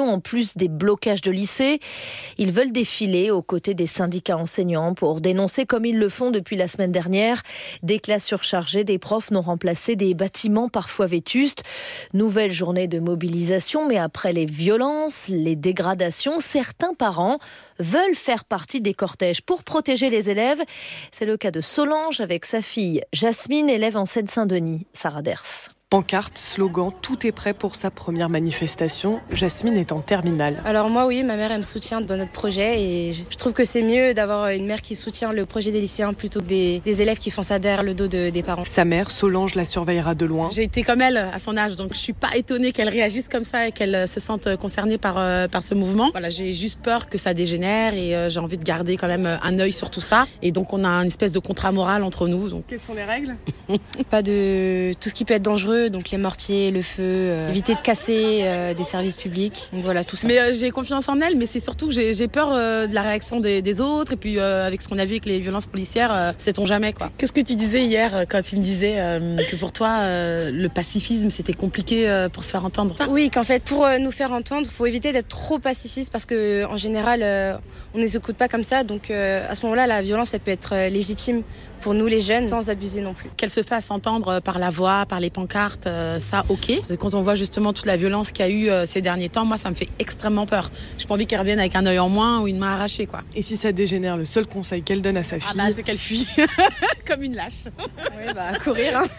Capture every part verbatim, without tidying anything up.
manifestations en plus des blocages de lycées. Ils veulent défiler aux côtés des syndicats enseignants pour dénoncer, comme ils le font depuis la semaine dernière, des classes surchargées, des profs non remplacés, des bâtiments parfois vétustes. Nouvelle journée de mobilisation, mais après les violences, les dégradations, certains parents veulent faire partie des cortèges pour protéger les élèves. C'est le cas de Solange avec sa fille Jasmine, élève en Seine-Saint-Denis. Sarah Ders. Pancarte, slogan, tout est prêt pour sa première manifestation. Jasmine est en terminale. Alors moi oui, ma mère elle me soutient dans notre projet et je trouve que c'est mieux d'avoir une mère qui soutient le projet des lycéens plutôt que des, des élèves qui font ça derrière le dos de, des parents. Sa mère, Solange, la surveillera de loin. J'ai été comme elle à son âge, donc je suis pas étonnée qu'elle réagisse comme ça et qu'elle se sente concernée par, euh, par ce mouvement. Voilà, j'ai juste peur que ça dégénère et euh, j'ai envie de garder quand même un œil sur tout ça. Et donc on a une espèce de contrat moral entre nous. Donc. Quelles sont les règles? Pas de tout ce qui peut être dangereux, donc les mortiers, le feu, euh, éviter de casser euh, des services publics, donc voilà tout ça. Mais euh, j'ai confiance en elle, mais c'est surtout que j'ai, j'ai peur euh, de la réaction des, des autres et puis euh, avec ce qu'on a vu avec les violences policières, euh, sait-on jamais quoi. Qu'est-ce que tu disais hier quand tu me disais euh, que pour toi euh, le pacifisme c'était compliqué euh, pour se faire entendre? Oui, qu'en fait pour euh, nous faire entendre, faut éviter d'être trop pacifiste parce que en général euh, on ne les écoute pas comme ça, donc euh, à ce moment-là la violence elle peut être euh, légitime pour nous les jeunes, sans abuser non plus. Qu'elle se fasse entendre par la voix, par les pancartes, euh, ça ok. Parce que quand on voit justement toute la violence qu'il y a eu euh, ces derniers temps, moi ça me fait extrêmement peur. J'ai pas envie qu'elle revienne avec un œil en moins ou une main arrachée quoi. Et si ça dégénère, le seul conseil qu'elle donne à sa fille, ah bah, c'est qu'elle fuit comme une lâche. Oui bah courir hein.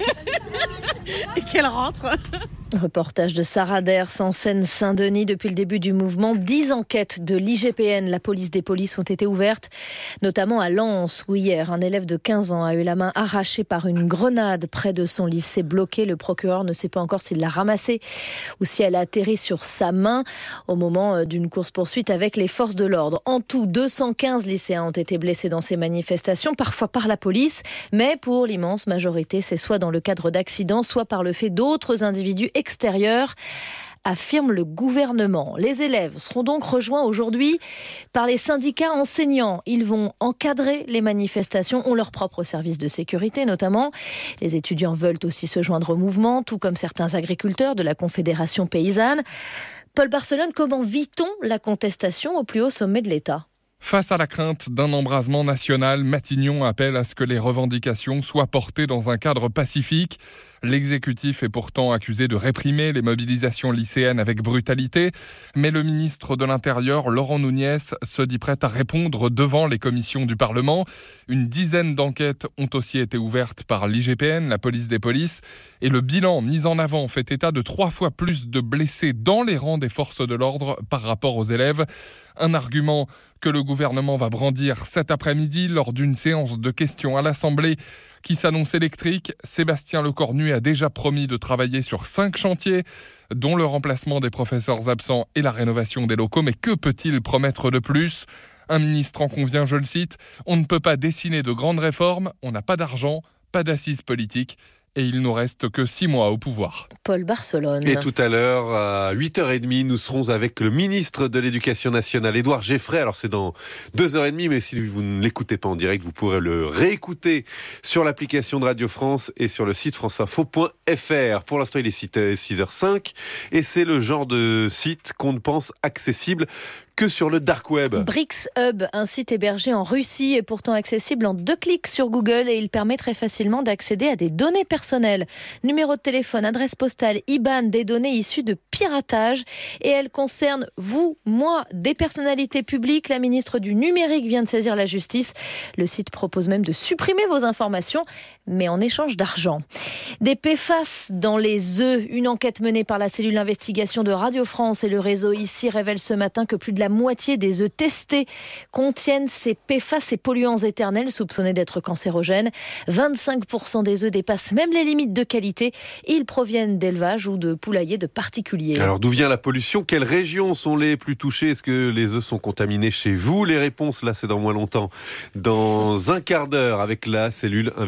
Et qu'elle rentre. Reportage de Sarah Ders en Seine-Saint-Denis. Depuis le début du mouvement, dix enquêtes de l'I G P N, la police des polices, ont été ouvertes, notamment à Lens, où hier, un élève de quinze ans a eu la main arrachée par une grenade près de son lycée bloqué. Le procureur ne sait pas encore s'il l'a ramassée ou si elle a atterri sur sa main au moment d'une course-poursuite avec les forces de l'ordre. En tout, deux cent quinze lycéens ont été blessés dans ces manifestations, parfois par la police, mais pour l'immense majorité, c'est soit dans le cadre d'accidents, soit par le fait d'autres individus extérieurs, affirme le gouvernement. Les élèves seront donc rejoints aujourd'hui par les syndicats enseignants. Ils vont encadrer les manifestations, ont leur propre service de sécurité notamment. Les étudiants veulent aussi se joindre au mouvement, tout comme certains agriculteurs de la Confédération paysanne. Paul Barcelone, comment vit-on la contestation au plus haut sommet de l'État ? Face à la crainte d'un embrasement national, Matignon appelle à ce que les revendications soient portées dans un cadre pacifique. L'exécutif est pourtant accusé de réprimer les mobilisations lycéennes avec brutalité, mais le ministre de l'Intérieur, Laurent Nunez, se dit prêt à répondre devant les commissions du Parlement. Une dizaine d'enquêtes ont aussi été ouvertes par l'I G P N, la police des polices, et le bilan mis en avant fait état de trois fois plus de blessés dans les rangs des forces de l'ordre par rapport aux élèves. Un argument que le gouvernement va brandir cet après-midi lors d'une séance de questions à l'Assemblée qui s'annonce électrique. Sébastien Lecornu a déjà promis de travailler sur cinq chantiers, dont le remplacement des professeurs absents et la rénovation des locaux. Mais que peut-il promettre de plus ? Un ministre en convient, je le cite, « On ne peut pas dessiner de grandes réformes, on n'a pas d'argent, pas d'assises politiques. » Et il nous reste que six mois au pouvoir. Paul Barcelone. Et tout à l'heure, à huit heures trente, nous serons avec le ministre de l'Éducation nationale, Édouard Geffray. Alors c'est dans deux heures trente, mais si vous ne l'écoutez pas en direct, vous pourrez le réécouter sur l'application de Radio France et sur le site franceinfo point f r. Pour l'instant, il est six heures cinq et c'est le genre de site qu'on ne pense accessible que sur le dark web. BRICS-Hub, un site hébergé en Russie, est pourtant accessible en deux clics sur Google et il permet très facilement d'accéder à des données personnelles. Numéro de téléphone, adresse postale, I B A N, des données issues de piratage. Et elles concernent vous, moi, des personnalités publiques. La ministre du Numérique vient de saisir la justice. Le site propose même de supprimer vos informations, mais en échange d'argent. Des P F A S dans les œufs. Une enquête menée par la cellule d'investigation de Radio France et le réseau ici révèle ce matin que plus de la moitié des œufs testés contiennent ces P F A S, ces polluants éternels soupçonnés d'être cancérogènes. vingt-cinq pour cent des œufs dépassent même les limites de qualité. Ils proviennent d'élevages ou de poulaillers de particuliers. Alors d'où vient la pollution ? Quelles régions sont les plus touchées ? Est-ce que les œufs sont contaminés chez vous ? Les réponses, là, c'est dans moins longtemps. Dans un quart d'heure avec la cellule investigation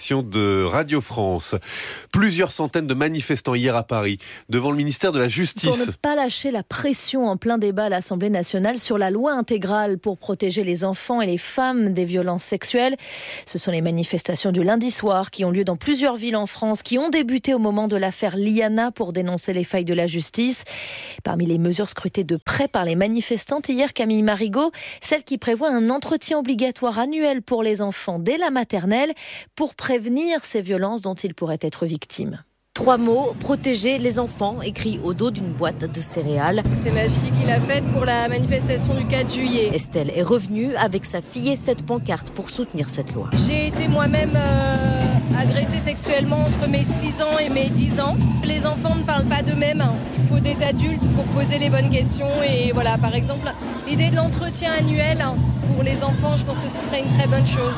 l'application de Radio France. Plusieurs centaines de manifestants hier à Paris, devant le ministère de la Justice. Pour ne pas lâcher la pression en plein débat à l'Assemblée nationale sur la loi intégrale pour protéger les enfants et les femmes des violences sexuelles. Ce sont les manifestations du lundi soir qui ont lieu dans plusieurs villes en France, qui ont débuté au moment de l'affaire Liana pour dénoncer les failles de la justice. Parmi les mesures scrutées de près par les manifestantes hier, Camille Marigot, celle qui prévoit un entretien obligatoire annuel pour les enfants dès la maternelle pour prévenir ces violences dont ils pourraient être victimes. Trois mots, protéger les enfants, écrits au dos d'une boîte de céréales. C'est ma fille qui l'a faite pour la manifestation du quatre juillet. Estelle est revenue avec sa fille et cette pancarte pour soutenir cette loi. J'ai été moi-même euh, agressée sexuellement entre mes six ans et mes dix ans. Les enfants ne parlent pas d'eux-mêmes. Il faut des adultes pour poser les bonnes questions. Et voilà, par exemple, l'idée de l'entretien annuel pour les enfants, je pense que ce serait une très bonne chose.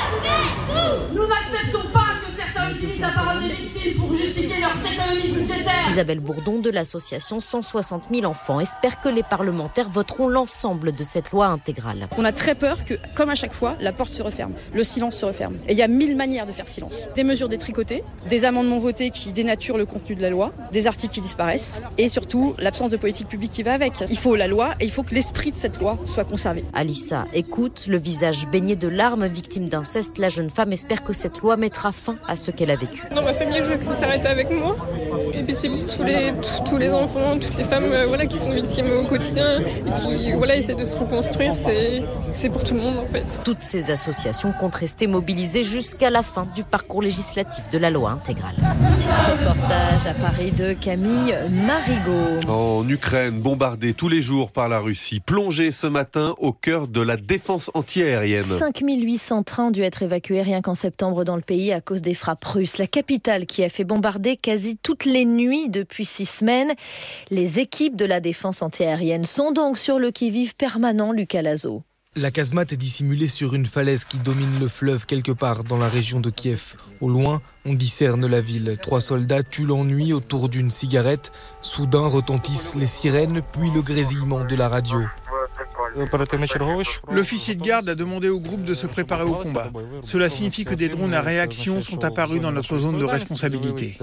Nous n'acceptons pas que certains utilisent la parole des victimes pour justifier leurs économies budgétaires. Isabelle Bourdon de l'association cent soixante mille enfants espère que les parlementaires voteront l'ensemble de cette loi intégrale. On a très peur que, comme à chaque fois, la porte se referme, le silence se referme. Et il y a mille manières de faire silence. Des mesures détricotées, des amendements votés qui dénaturent le contenu de la loi, des articles qui disparaissent et surtout l'absence de politique publique qui va avec. Il faut la loi et il faut que l'esprit de cette loi soit conservé. Alissa écoute, le visage baigné de larmes, victime d'inceste, la jeune femme espère que cette loi mettra fin à ce qu'elle a vécu. Dans ma famille, je veux que ça s'arrête avec moi. Et puis c'est pour tous les, tous les enfants, toutes les femmes euh, voilà, qui sont victimes au quotidien et qui voilà, essaient de se reconstruire. C'est, c'est pour tout le monde en fait. Toutes ces associations comptent rester mobilisées jusqu'à la fin du parcours législatif de la loi intégrale. Reportage à Paris de Camille Marigot. En Ukraine, bombardée tous les jours par la Russie, plongée ce matin au cœur de la défense antiaérienne. cinq mille huit cents trains ont dû être évacués rien qu'en septembre dans le pays à cause des frappes russes. La capitale qui a fait bombarder quasi toutes les nuits depuis six semaines. Les équipes de la défense antiaérienne sont donc sur le qui-vive permanent, Lucas Lazo. La casemate est dissimulée sur une falaise qui domine le fleuve quelque part dans la région de Kiev. Au loin, on discerne la ville. Trois soldats tuent l'ennui autour d'une cigarette. Soudain retentissent les sirènes, puis le grésillement de la radio. L'officier de garde a demandé au groupe de se préparer au combat. Cela signifie que des drones à réaction sont apparus dans notre zone de responsabilité.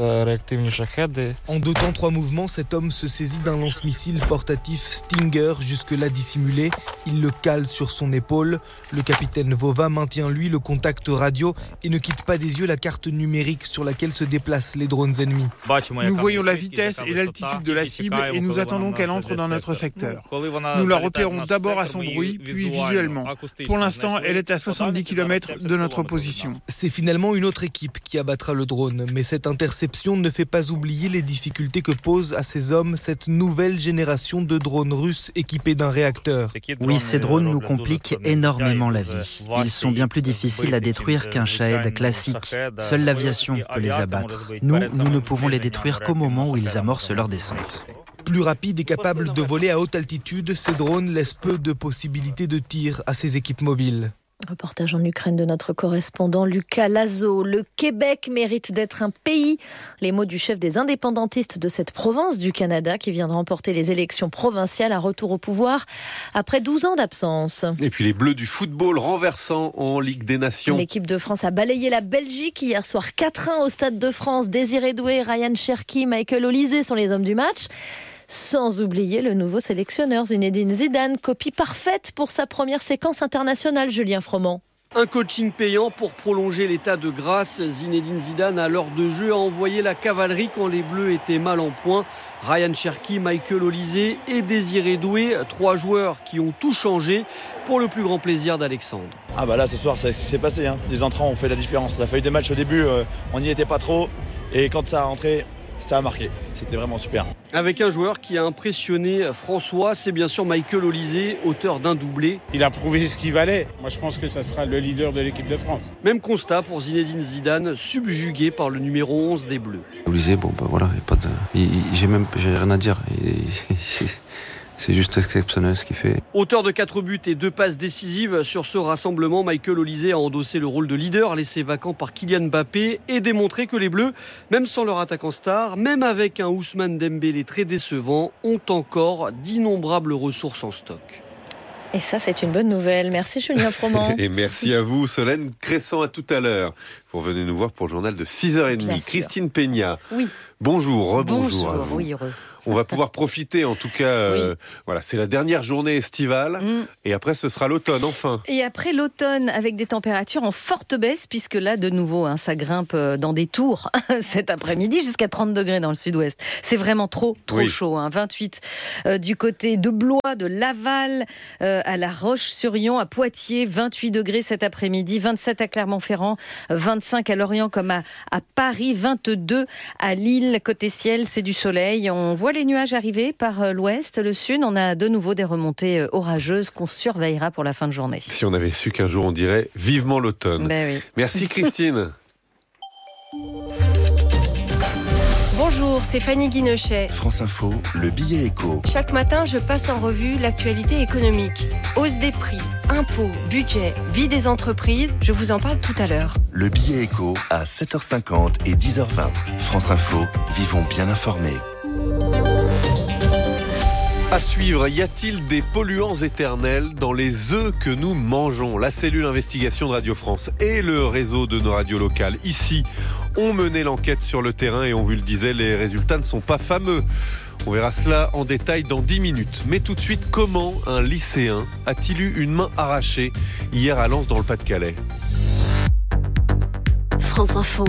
En deux temps, trois mouvements, cet homme se saisit d'un lance-missile portatif Stinger, jusque-là dissimulé. Il le cale sur son épaule. Le capitaine Vova maintient lui le contact radio et ne quitte pas des yeux la carte numérique sur laquelle se déplacent les drones ennemis. Nous voyons la vitesse et l'altitude de la cible et nous attendons qu'elle entre dans notre secteur. Nous la repérons d'abord à son bruit, puis visuellement. Pour l'instant, elle est à soixante-dix kilomètres de notre position. C'est finalement une autre équipe qui abattra le drone, mais cette interception ne fait pas oublier les difficultés que pose à ces hommes cette nouvelle génération de drones russes équipés d'un réacteur. Oui, ces drones nous compliquent énormément la vie. Ils sont bien plus difficiles à détruire qu'un Shahed classique. Seule l'aviation peut les abattre. Nous, nous ne pouvons les détruire qu'au moment où ils amorcent leur descente. Plus rapides et capables de voler à haute altitude, ces drones laissent peu de possibilités de tir à ces équipes mobiles. Reportage en Ukraine de notre correspondant Lucas Lazo. Le Québec mérite d'être un pays. Les mots du chef des indépendantistes de cette province du Canada qui vient de remporter les élections provinciales à retour au pouvoir après douze ans d'absence. Et puis les Bleus du football renversant en Ligue des Nations. L'équipe de France a balayé la Belgique hier soir quatre un au Stade de France. Désiré Doué, Ryan Cherki, Michael Olise sont les hommes du match. Sans oublier le nouveau sélectionneur Zinedine Zidane, copie parfaite pour sa première séquence internationale, Julien Froment. Un coaching payant pour prolonger l'état de grâce. Zinedine Zidane, à l'heure de jeu, a envoyé la cavalerie quand les Bleus étaient mal en point. Ryan Cherki, Michael Olise et Désiré Doué, trois joueurs qui ont tout changé pour le plus grand plaisir d'Alexandre. Ah bah là ce soir c'est ce qui s'est passé, hein. Les entrants ont fait la différence. La feuille de match au début, euh, on n'y était pas trop et quand ça a rentré, ça a marqué. C'était vraiment super. Avec un joueur qui a impressionné François, c'est bien sûr Michael Olise, auteur d'un doublé. Il a prouvé ce qu'il valait. Moi, je pense que ça sera le leader de l'équipe de France. Même constat pour Zinedine Zidane, subjugué par le numéro onze des Bleus. Olise, bon, ben voilà, y a pas de... il, il, j'ai même j'ai rien à dire. Il, il, C'est juste exceptionnel ce qu'il fait. Auteur de quatre buts et deux passes décisives sur ce rassemblement, Michael Olise a endossé le rôle de leader laissé vacant par Kylian Mbappé et démontré que les Bleus, même sans leur attaquant star, même avec un Ousmane Dembélé très décevant, ont encore d'innombrables ressources en stock. Et ça, c'est une bonne nouvelle. Merci Julien Froment. Et merci à vous, Solène Crescent. À tout à l'heure. Vous revenez nous voir pour le journal de six heures trente. Christine Peña. Oui. Bonjour, rebonjour. Bonjour, à vous. oui, heureux. On va pouvoir profiter, en tout cas, euh, oui. voilà, c'est la dernière journée estivale, mmh. et après ce sera l'automne, enfin. Et après l'automne, avec des températures en forte baisse, puisque là, de nouveau, hein, ça grimpe dans des tours cet après-midi, jusqu'à trente degrés dans le sud-ouest. C'est vraiment trop, trop oui. chaud. Hein. vingt-huit euh, du côté de Blois, de Laval, euh, à La Roche-sur-Yon, à Poitiers, vingt-huit degrés cet après-midi, vingt-sept à Clermont-Ferrand, vingt-cinq à Lorient comme à, à Paris, vingt-deux à Lille. Côté ciel, c'est du soleil. On voit les nuages arriver par l'ouest, le sud. On a de nouveau des remontées orageuses qu'on surveillera pour la fin de journée. Si on avait su qu'un jour on dirait vivement l'automne. Ben oui. Merci Christine. Bonjour, c'est Fanny Guinochet. France Info, le billet éco. Chaque matin, je passe en revue l'actualité économique. Hausse des prix, impôts, budget, vie des entreprises, je vous en parle tout à l'heure. Le billet éco à sept heures cinquante et dix heures vingt. France Info, vivons bien informés. À suivre, y a-t-il des polluants éternels dans les œufs que nous mangeons ? La cellule investigation de Radio France et le réseau de nos radios locales ici ont mené l'enquête sur le terrain et on vous le disait, les résultats ne sont pas fameux. On verra cela en détail dans dix minutes. Mais tout de suite, comment un lycéen a-t-il eu une main arrachée hier à Lens dans le Pas-de-Calais ? France Info,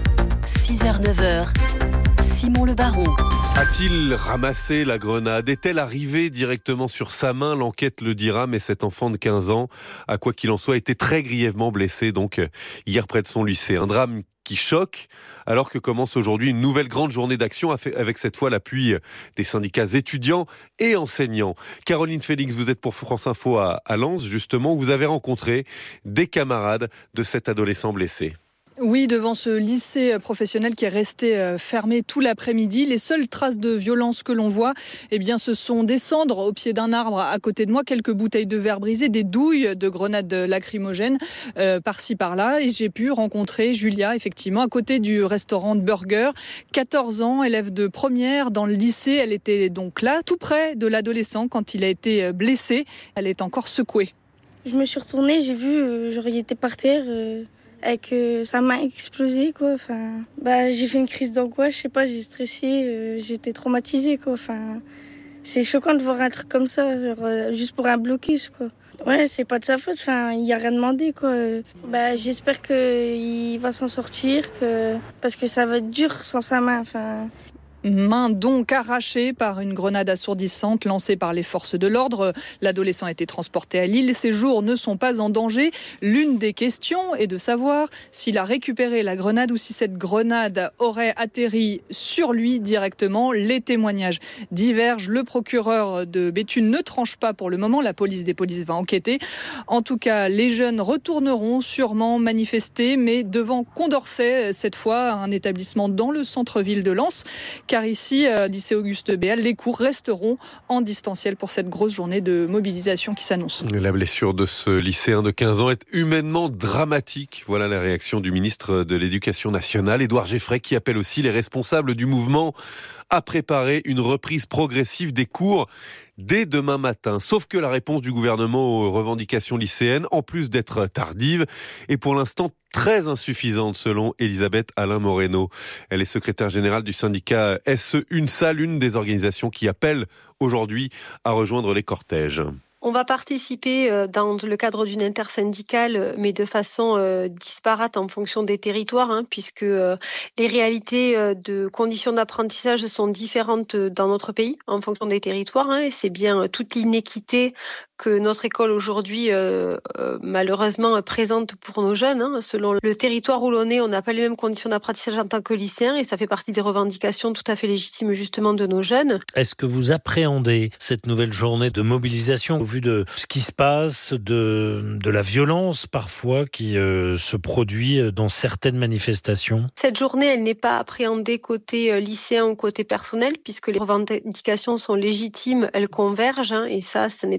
six heures neuf heures, Simon Le Baron. A-t-il ramassé la grenade ? Est-elle arrivée directement sur sa main ? L'enquête le dira, mais cet enfant de quinze ans, à quoi qu'il en soit, a été très grièvement blessé, donc hier près de son lycée. Un drame qui choque, alors que commence aujourd'hui une nouvelle grande journée d'action avec cette fois l'appui des syndicats étudiants et enseignants. Caroline Félix, vous êtes pour France Info à, à Lens, justement, où vous avez rencontré des camarades de cet adolescent blessé. Oui, devant ce lycée professionnel qui est resté fermé tout l'après-midi, les seules traces de violence que l'on voit, eh bien, ce sont des cendres au pied d'un arbre à côté de moi, quelques bouteilles de verre brisées, des douilles de grenades lacrymogènes euh, par-ci par-là. Et j'ai pu rencontrer Julia, effectivement, à côté du restaurant de burger. quatorze ans, élève de première dans le lycée. Elle était donc là, tout près de l'adolescent quand il a été blessé. Elle est encore secouée. Je me suis retournée, j'ai vu, euh, genre, il était par terre. Euh... avec euh, sa main explosée, quoi. Enfin, bah, j'ai fait une crise d'angoisse, je sais pas, j'ai stressé, euh, j'étais traumatisée, quoi. Enfin, c'est choquant de voir un truc comme ça, genre, euh, juste pour un blocus, quoi. Ouais, c'est pas de sa faute, enfin, il a rien demandé, quoi. Bah, j'espère qu'il va s'en sortir, que... parce que ça va être dur sans sa main, enfin... Main donc arrachée par une grenade assourdissante lancée par les forces de l'ordre. L'adolescent a été transporté à Lille. Ses jours ne sont pas en danger. L'une des questions est de savoir s'il a récupéré la grenade ou si cette grenade aurait atterri sur lui directement. Les témoignages divergent. Le procureur de Béthune ne tranche pas pour le moment. La police des polices va enquêter. En tout cas, les jeunes retourneront sûrement manifester, mais devant Condorcet, cette fois, un établissement dans le centre-ville de Lens. Car ici, euh, lycée Auguste Béal, les cours resteront en distanciel pour cette grosse journée de mobilisation qui s'annonce. La blessure de ce lycéen de quinze ans est humainement dramatique. Voilà la réaction du ministre de l'Éducation nationale, Édouard Geffray, qui appelle aussi les responsables du mouvement à préparer une reprise progressive des cours dès demain matin. Sauf que la réponse du gouvernement aux revendications lycéennes, en plus d'être tardive, est pour l'instant très insuffisante selon Elisabeth Alain Moreno. Elle est secrétaire générale du syndicat S E UNSA, l'une des organisations qui appelle aujourd'hui à rejoindre les cortèges. On va participer dans le cadre d'une intersyndicale, mais de façon euh, disparate en fonction des territoires, hein, puisque euh, les réalités euh, de conditions d'apprentissage sont différentes dans notre pays en fonction des territoires, hein, et c'est bien euh, toute l'inéquité que notre école aujourd'hui euh, euh, malheureusement présente pour nos jeunes. Hein. Selon le territoire où l'on est, on n'a pas les mêmes conditions d'apprentissage en tant que lycéen, et ça fait partie des revendications tout à fait légitimes justement de nos jeunes. Est-ce que vous appréhendez cette nouvelle journée de mobilisation au vu de ce qui se passe, de, de la violence parfois qui euh, se produit dans certaines manifestations ? Cette journée, elle n'est pas appréhendée côté euh, lycéen ou côté personnel, puisque les revendications sont légitimes, elles convergent, hein, et ça, ce n'est pas récent.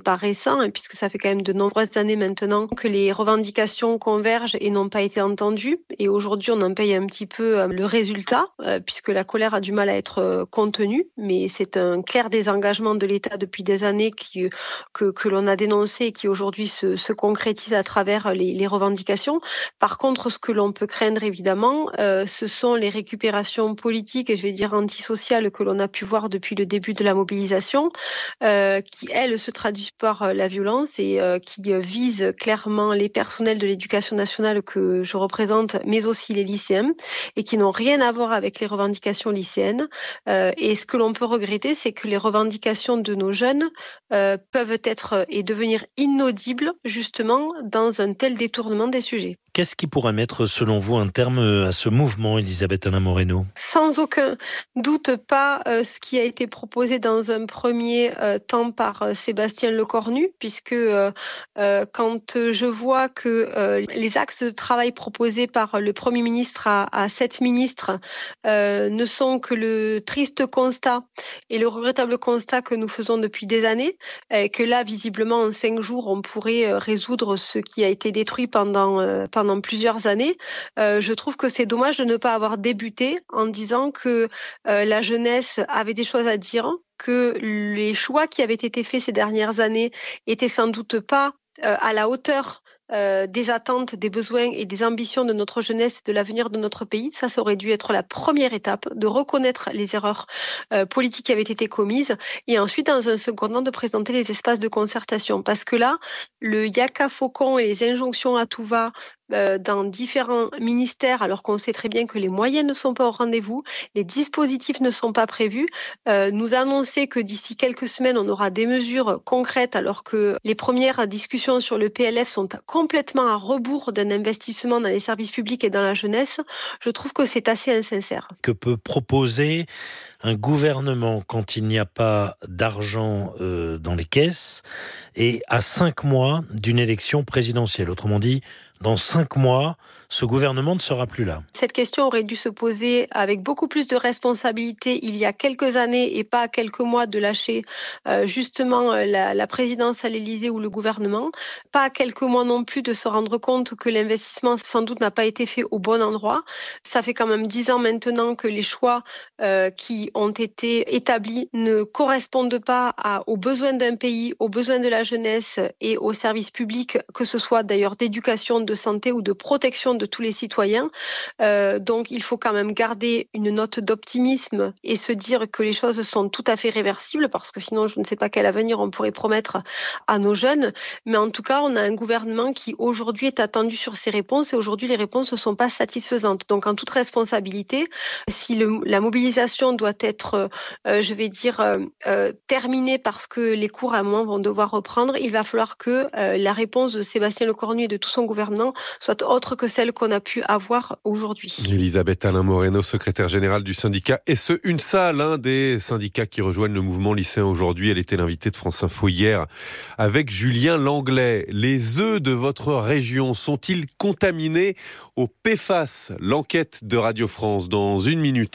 temps, hein, puisque ça fait quand même de nombreuses années maintenant que les revendications convergent et n'ont pas été entendues. Et aujourd'hui, on en paye un petit peu le résultat, euh, puisque la colère a du mal à être contenue. Mais c'est un clair désengagement de l'État depuis des années qui, que, que l'on a dénoncé et qui aujourd'hui se, se concrétise à travers les, les revendications. Par contre, ce que l'on peut craindre évidemment, euh, ce sont les récupérations politiques et je vais dire antisociales que l'on a pu voir depuis le début de la mobilisation, euh, qui elles se traduisent par la violence et euh, qui visent clairement les personnels de l'éducation nationale que je représente, mais aussi les lycéens, et qui n'ont rien à voir avec les revendications lycéennes. Euh, et ce que l'on peut regretter, c'est que les revendications de nos jeunes euh, peuvent être et devenir inaudibles justement dans un tel détournement des sujets. Qu'est-ce qui pourrait mettre, selon vous, un terme à ce mouvement, Elisabeth Alain Moreno ? Sans aucun doute pas euh, ce qui a été proposé dans un premier euh, temps par euh, Sébastien Lecornu, puisque euh, euh, quand je vois que euh, les axes de travail proposés par le Premier ministre à, à sept ministres euh, ne sont que le triste constat et le regrettable constat que nous faisons depuis des années, et que là, visiblement, en cinq jours, on pourrait résoudre ce qui a été détruit pendant, euh, pendant plusieurs années, euh, je trouve que c'est dommage de ne pas avoir débuté en disant que euh, la jeunesse avait des choses à dire, que les choix qui avaient été faits ces dernières années étaient sans doute pas euh, à la hauteur Euh, des attentes, des besoins et des ambitions de notre jeunesse et de l'avenir de notre pays. Ça, ça aurait dû être la première étape, de reconnaître les erreurs euh, politiques qui avaient été commises et ensuite, dans un second temps, de présenter les espaces de concertation. Parce que là, le yaka faucon et les injonctions à tout va euh, dans différents ministères, alors qu'on sait très bien que les moyens ne sont pas au rendez-vous, les dispositifs ne sont pas prévus, euh, nous annoncer que d'ici quelques semaines, on aura des mesures concrètes alors que les premières discussions sur le P L F sont complètement à rebours d'un investissement dans les services publics et dans la jeunesse, je trouve que c'est assez insincère. Que peut proposer un gouvernement quand il n'y a pas d'argent euh, dans les caisses et à cinq mois d'une élection présidentielle ? Autrement dit, dans cinq mois, ce gouvernement ne sera plus là. Cette question aurait dû se poser avec beaucoup plus de responsabilité il y a quelques années et pas à quelques mois de lâcher euh, justement la, la présidence à l'Élysée ou le gouvernement. Pas à quelques mois non plus de se rendre compte que l'investissement sans doute n'a pas été fait au bon endroit. Ça fait quand même dix ans maintenant que les choix euh, qui ont été établis ne correspondent pas à, aux besoins d'un pays, aux besoins de la jeunesse et aux services publics, que ce soit d'ailleurs d'éducation, de santé ou de protection de tous les citoyens. Euh, donc il faut quand même garder une note d'optimisme et se dire que les choses sont tout à fait réversibles, parce que sinon je ne sais pas quel avenir on pourrait promettre à nos jeunes. Mais en tout cas, on a un gouvernement qui aujourd'hui est attendu sur ses réponses et aujourd'hui les réponses ne sont pas satisfaisantes. Donc en toute responsabilité, si le, la mobilisation doit être, euh, je vais dire, euh, euh, terminée parce que les cours à un moment vont devoir reprendre, il va falloir que euh, la réponse de Sébastien Lecornu et de tout son gouvernement soit autre que celle qu'on a pu avoir aujourd'hui. Elisabeth Alain Moreno, secrétaire générale du syndicat S E UNSA, l'un des syndicats qui rejoignent le mouvement lycéen aujourd'hui. Elle était l'invitée de France Info hier avec Julien Langlais. Les œufs de votre région sont-ils contaminés au P F A S ? L'enquête de Radio France dans une minute.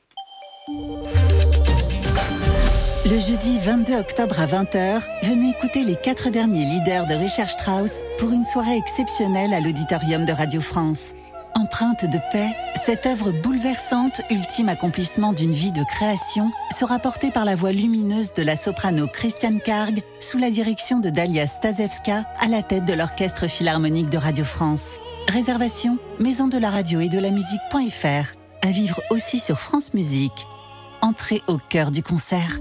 Le jeudi vingt-deux octobre à vingt heures, venez écouter les quatre derniers leaders de Richard Strauss pour une soirée exceptionnelle à l'auditorium de Radio France. Empreinte de paix, cette œuvre bouleversante, ultime accomplissement d'une vie de création, sera portée par la voix lumineuse de la soprano Christiane Karg sous la direction de Dalia Stasevska à la tête de l'Orchestre Philharmonique de Radio France. Réservation, maison de la radio et de la musique.fr. À vivre aussi sur France Musique. Entrez au cœur du concert.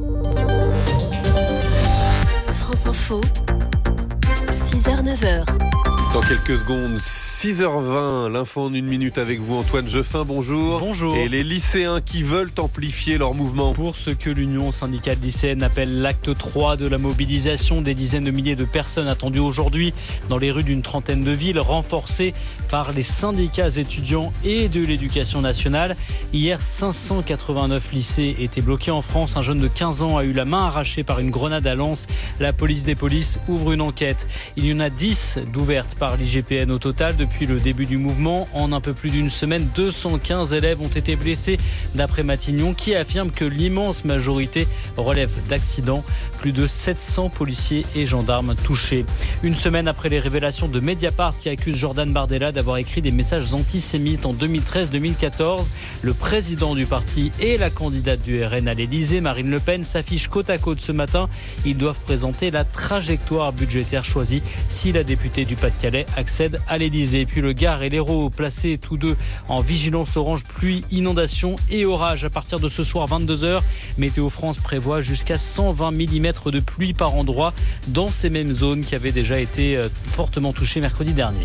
France Info, six heures neuf heures. Dans quelques secondes, six heures vingt, l'info en une minute avec vous, Antoine Jeffin, bonjour. Bonjour. Et les lycéens qui veulent amplifier leur mouvement. Pour ce que l'Union syndicale lycéenne appelle l'acte trois de la mobilisation, des dizaines de milliers de personnes attendues aujourd'hui dans les rues d'une trentaine de villes, renforcées par les syndicats étudiants et de l'éducation nationale. Hier, cinq cent quatre-vingt-neuf lycées étaient bloqués en France. Un jeune de quinze ans a eu la main arrachée par une grenade à lance. La police des polices ouvre une enquête. Il y en a dix d'ouvertes par par l'I G P N au total depuis le début du mouvement. En un peu plus d'une semaine, deux cent quinze élèves ont été blessés, d'après Matignon, qui affirme que l'immense majorité relève d'accidents. Plus de sept cents policiers et gendarmes touchés. Une semaine après les révélations de Mediapart qui accuse Jordan Bardella d'avoir écrit des messages antisémites en deux mille treize deux mille quatorze, le président du parti et la candidate du R N à l'Élysée, Marine Le Pen, s'affichent côte à côte ce matin. Ils doivent présenter la trajectoire budgétaire choisie si la députée du Pas-de-Calais accède à l'Élysée. Puis le Gard et l'Hérault, placés tous deux en vigilance orange pluie, inondation et orage à partir de ce soir vingt-deux heures. Météo France prévoit jusqu'à cent vingt millimètres de pluie par endroit dans ces mêmes zones qui avaient déjà été fortement touchées mercredi dernier.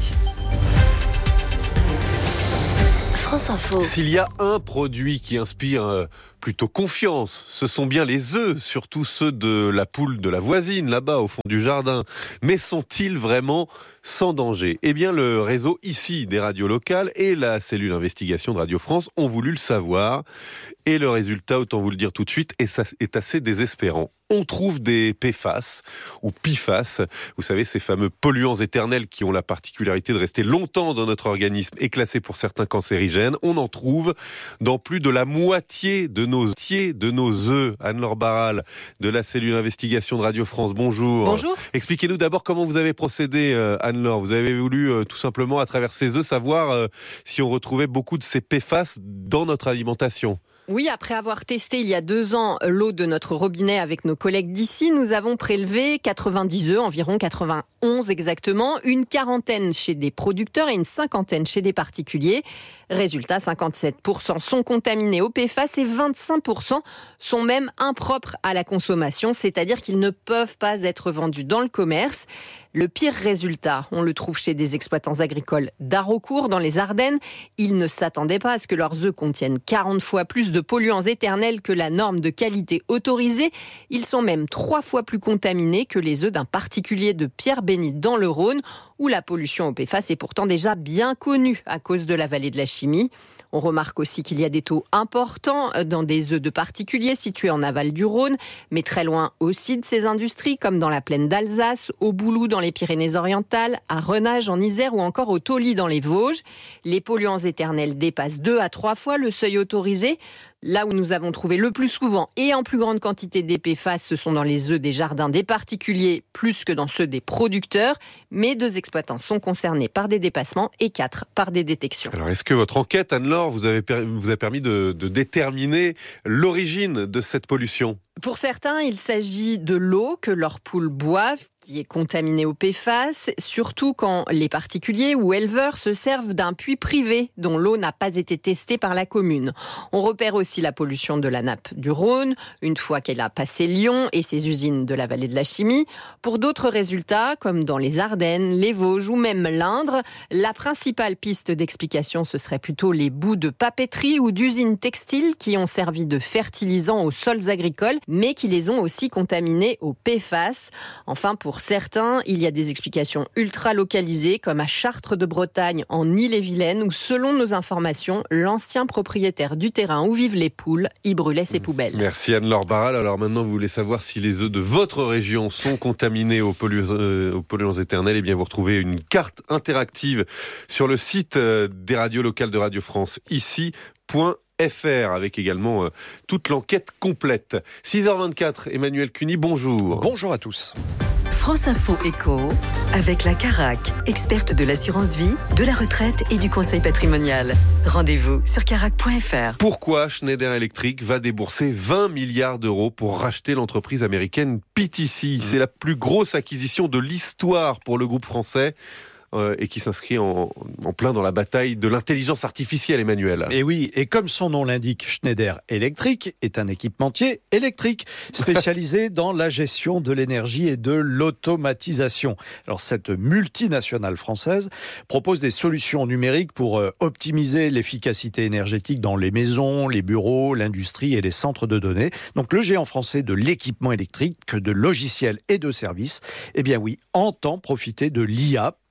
France Info. S'il y a un produit qui inspire euh, plutôt confiance, ce sont bien les œufs, surtout ceux de la poule de la voisine, là-bas au fond du jardin. Mais sont-ils vraiment sans danger ? Eh bien, le réseau ici des radios locales et la cellule investigation de Radio France ont voulu le savoir. Et le résultat, autant vous le dire tout de suite, est assez désespérant. On trouve des P F A S ou P F A S, vous savez, ces fameux polluants éternels qui ont la particularité de rester longtemps dans notre organisme et classés pour certains cancérigènes. On en trouve dans plus de la moitié de nos, de nos œufs. Anne-Laure Barral de la cellule investigation de Radio France, bonjour. Bonjour. Expliquez-nous d'abord comment vous avez procédé, euh, Anne-Laure. Vous avez voulu euh, tout simplement, à travers ces œufs, savoir euh, si on retrouvait beaucoup de ces P F A S dans notre alimentation. Oui, après avoir testé il y a deux ans l'eau de notre robinet avec nos collègues d'ici, nous avons prélevé quatre-vingt-dix œufs, environ quatre-vingt-onze exactement, une quarantaine chez des producteurs et une cinquantaine chez des particuliers. Résultat, cinquante-sept pour cent sont contaminés au P F A S et vingt-cinq pour cent sont même impropres à la consommation, c'est-à-dire qu'ils ne peuvent pas être vendus dans le commerce. Le pire résultat, on le trouve chez des exploitants agricoles d'Haraucourt, dans les Ardennes. Ils ne s'attendaient pas à ce que leurs œufs contiennent quarante fois plus de polluants éternels que la norme de qualité autorisée. Ils sont même trois fois plus contaminés que les œufs d'un particulier de Pierre-Bénite dans le Rhône, où la pollution au P F A S est pourtant déjà bien connue à cause de la vallée de la chimie. On remarque aussi qu'il y a des taux importants dans des œufs de particuliers situés en aval du Rhône, mais très loin aussi de ces industries, comme dans la plaine d'Alsace, au Boulou dans les Pyrénées-Orientales, à Renage en Isère ou encore au Tauly dans les Vosges. Les polluants éternels dépassent deux à trois fois le seuil autorisé. Là où nous avons trouvé le plus souvent et en plus grande quantité des P F A S, ce sont dans les œufs des jardins des particuliers plus que dans ceux des producteurs. Mais deux exploitants sont concernés par des dépassements et quatre par des détections. Alors, est-ce que votre enquête, Anne-Laure, vous, avez, vous a permis de, de déterminer l'origine de cette pollution ? Pour certains, il s'agit de l'eau que leurs poules boivent, qui est contaminée au P F A S, surtout quand les particuliers ou éleveurs se servent d'un puits privé dont l'eau n'a pas été testée par la commune. On repère aussi la pollution de la nappe du Rhône, une fois qu'elle a passé Lyon et ses usines de la vallée de la chimie. Pour d'autres résultats, comme dans les Ardennes, les Vosges ou même l'Indre, la principale piste d'explication, ce serait plutôt les bouts de papeterie ou d'usines textiles qui ont servi de fertilisants aux sols agricoles, mais qui les ont aussi contaminés au P F A S. Enfin, pour certains, il y a des explications ultra localisées, comme à Chartres de Bretagne, en Ille-et-Vilaine, où, selon nos informations, l'ancien propriétaire du terrain où vivent les poules y brûlait ses poubelles. Merci Anne-Laure Barral. Alors maintenant, vous voulez savoir si les œufs de votre région sont contaminés aux polluants, euh, aux polluants éternels. Eh bien, vous retrouvez une carte interactive sur le site euh, des radios locales de Radio France, ici point F R, avec également euh, toute l'enquête complète. six heures vingt-quatre, Emmanuel Cuny, bonjour. Bonjour à tous. France Info Éco, avec la Carac, experte de l'assurance vie, de la retraite et du conseil patrimonial. Rendez-vous sur carac point F R. Pourquoi Schneider Electric va débourser vingt milliards d'euros pour racheter l'entreprise américaine P T C ? C'est la plus grosse acquisition de l'histoire pour le groupe français. Euh, et qui s'inscrit en, en plein dans la bataille de l'intelligence artificielle, Emmanuel. Et oui, et comme son nom l'indique, Schneider Electric est un équipementier électrique spécialisé dans la gestion de l'énergie et de l'automatisation. Alors cette multinationale française propose des solutions numériques pour euh, optimiser l'efficacité énergétique dans les maisons, les bureaux, l'industrie et les centres de données. Donc le géant français de l'équipement électrique, de logiciels et de services, eh bien oui, entend profiter de l'I A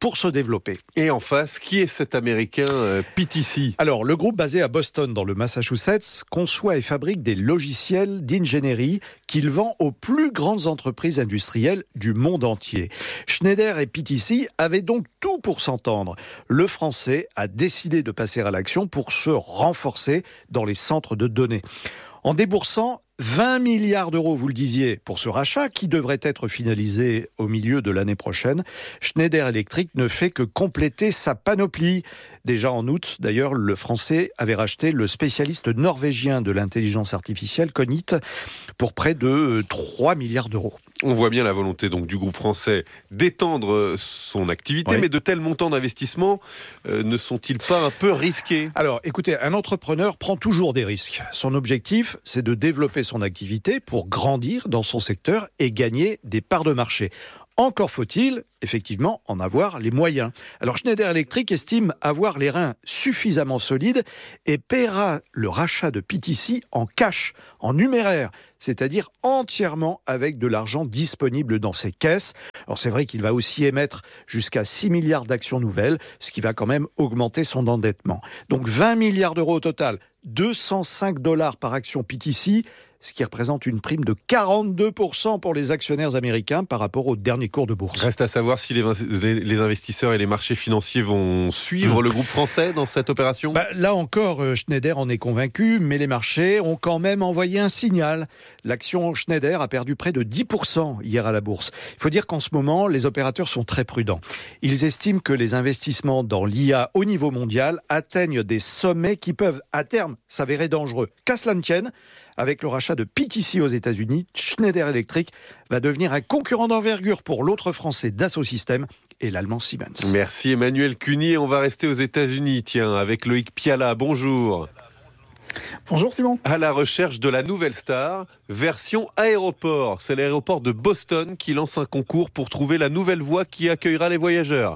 pour se développer. Et en face, qui est cet Américain euh, P T C ? Alors, le groupe basé à Boston, dans le Massachusetts, conçoit et fabrique des logiciels d'ingénierie qu'il vend aux plus grandes entreprises industrielles du monde entier. Schneider et P T C avaient donc tout pour s'entendre. Le Français a décidé de passer à l'action pour se renforcer dans les centres de données. En déboursant vingt milliards d'euros, vous le disiez, pour ce rachat qui devrait être finalisé au milieu de l'année prochaine, Schneider Electric ne fait que compléter sa panoplie. Déjà en août, d'ailleurs, le Français avait racheté le spécialiste norvégien de l'intelligence artificielle, Cognit, pour près de trois milliards d'euros. On voit bien la volonté donc du groupe français d'étendre son activité, oui. Mais de tels montants d'investissement euh, ne sont-ils pas un peu risqués ? Alors, écoutez, un entrepreneur prend toujours des risques. Son objectif, c'est de développer son activité pour grandir dans son secteur et gagner des parts de marché. Encore faut-il, effectivement, en avoir les moyens. Alors Schneider Electric estime avoir les reins suffisamment solides et paiera le rachat de P T C en cash, en numéraire, c'est-à-dire entièrement avec de l'argent disponible dans ses caisses. Alors c'est vrai qu'il va aussi émettre jusqu'à six milliards d'actions nouvelles, ce qui va quand même augmenter son endettement. Donc vingt milliards d'euros au total, deux cent cinq dollars par action P T C, ce qui représente une prime de quarante-deux pour cent pour les actionnaires américains par rapport au dernier cours de bourse. Reste à savoir si les, les investisseurs et les marchés financiers vont suivre mmh. le groupe français dans cette opération. Bah, là encore, Schneider en est convaincu, mais les marchés ont quand même envoyé un signal. L'action Schneider a perdu près de dix pour cent hier à la bourse. Il faut dire qu'en ce moment, les opérateurs sont très prudents. Ils estiment que les investissements dans l'I A au niveau mondial atteignent des sommets qui peuvent, à terme, s'avérer dangereux. Qu'à cela ne tienne, avec le rachat de P T C aux États-Unis, Schneider Electric va devenir un concurrent d'envergure pour l'autre français Dassault Systèmes et l'allemand Siemens. Merci Emmanuel Cuny. On va rester aux États-Unis, tiens, avec Loïc Piala. Bonjour. Bonjour Simon. À la recherche de la nouvelle star, version aéroport. C'est l'aéroport de Boston qui lance un concours pour trouver la nouvelle voie qui accueillera les voyageurs.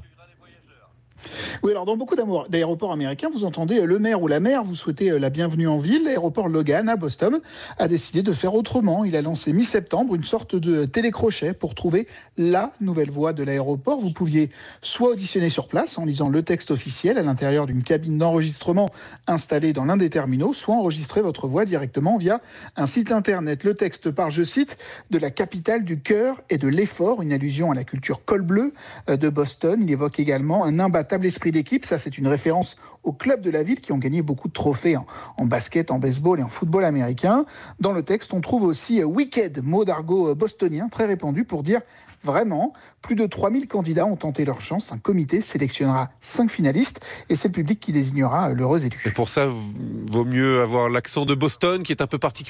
Oui, alors dans beaucoup d'aéroports américains, vous entendez le maire ou la maire, vous souhaitez la bienvenue en ville. L'aéroport Logan à Boston a décidé de faire autrement. Il a lancé mi-septembre une sorte de télécrochet pour trouver la nouvelle voie de l'aéroport. Vous pouviez soit auditionner sur place en lisant le texte officiel à l'intérieur d'une cabine d'enregistrement installée dans l'un des terminaux, soit enregistrer votre voix directement via un site internet. Le texte part, je cite, de la capitale du cœur et de l'effort, une allusion à la culture col bleu de Boston. Il évoque également un imbattable esprit d'équipe, ça c'est une référence aux clubs de la ville qui ont gagné beaucoup de trophées en, en basket, en baseball et en football américain. Dans le texte, on trouve aussi euh, wicked, mot d'argot bostonien très répandu pour dire vraiment, plus de trois mille candidats ont tenté leur chance. Un comité sélectionnera cinq finalistes et c'est le public qui désignera l'heureux élu. Et pour ça, vaut mieux avoir l'accent de Boston qui est un peu particulier ?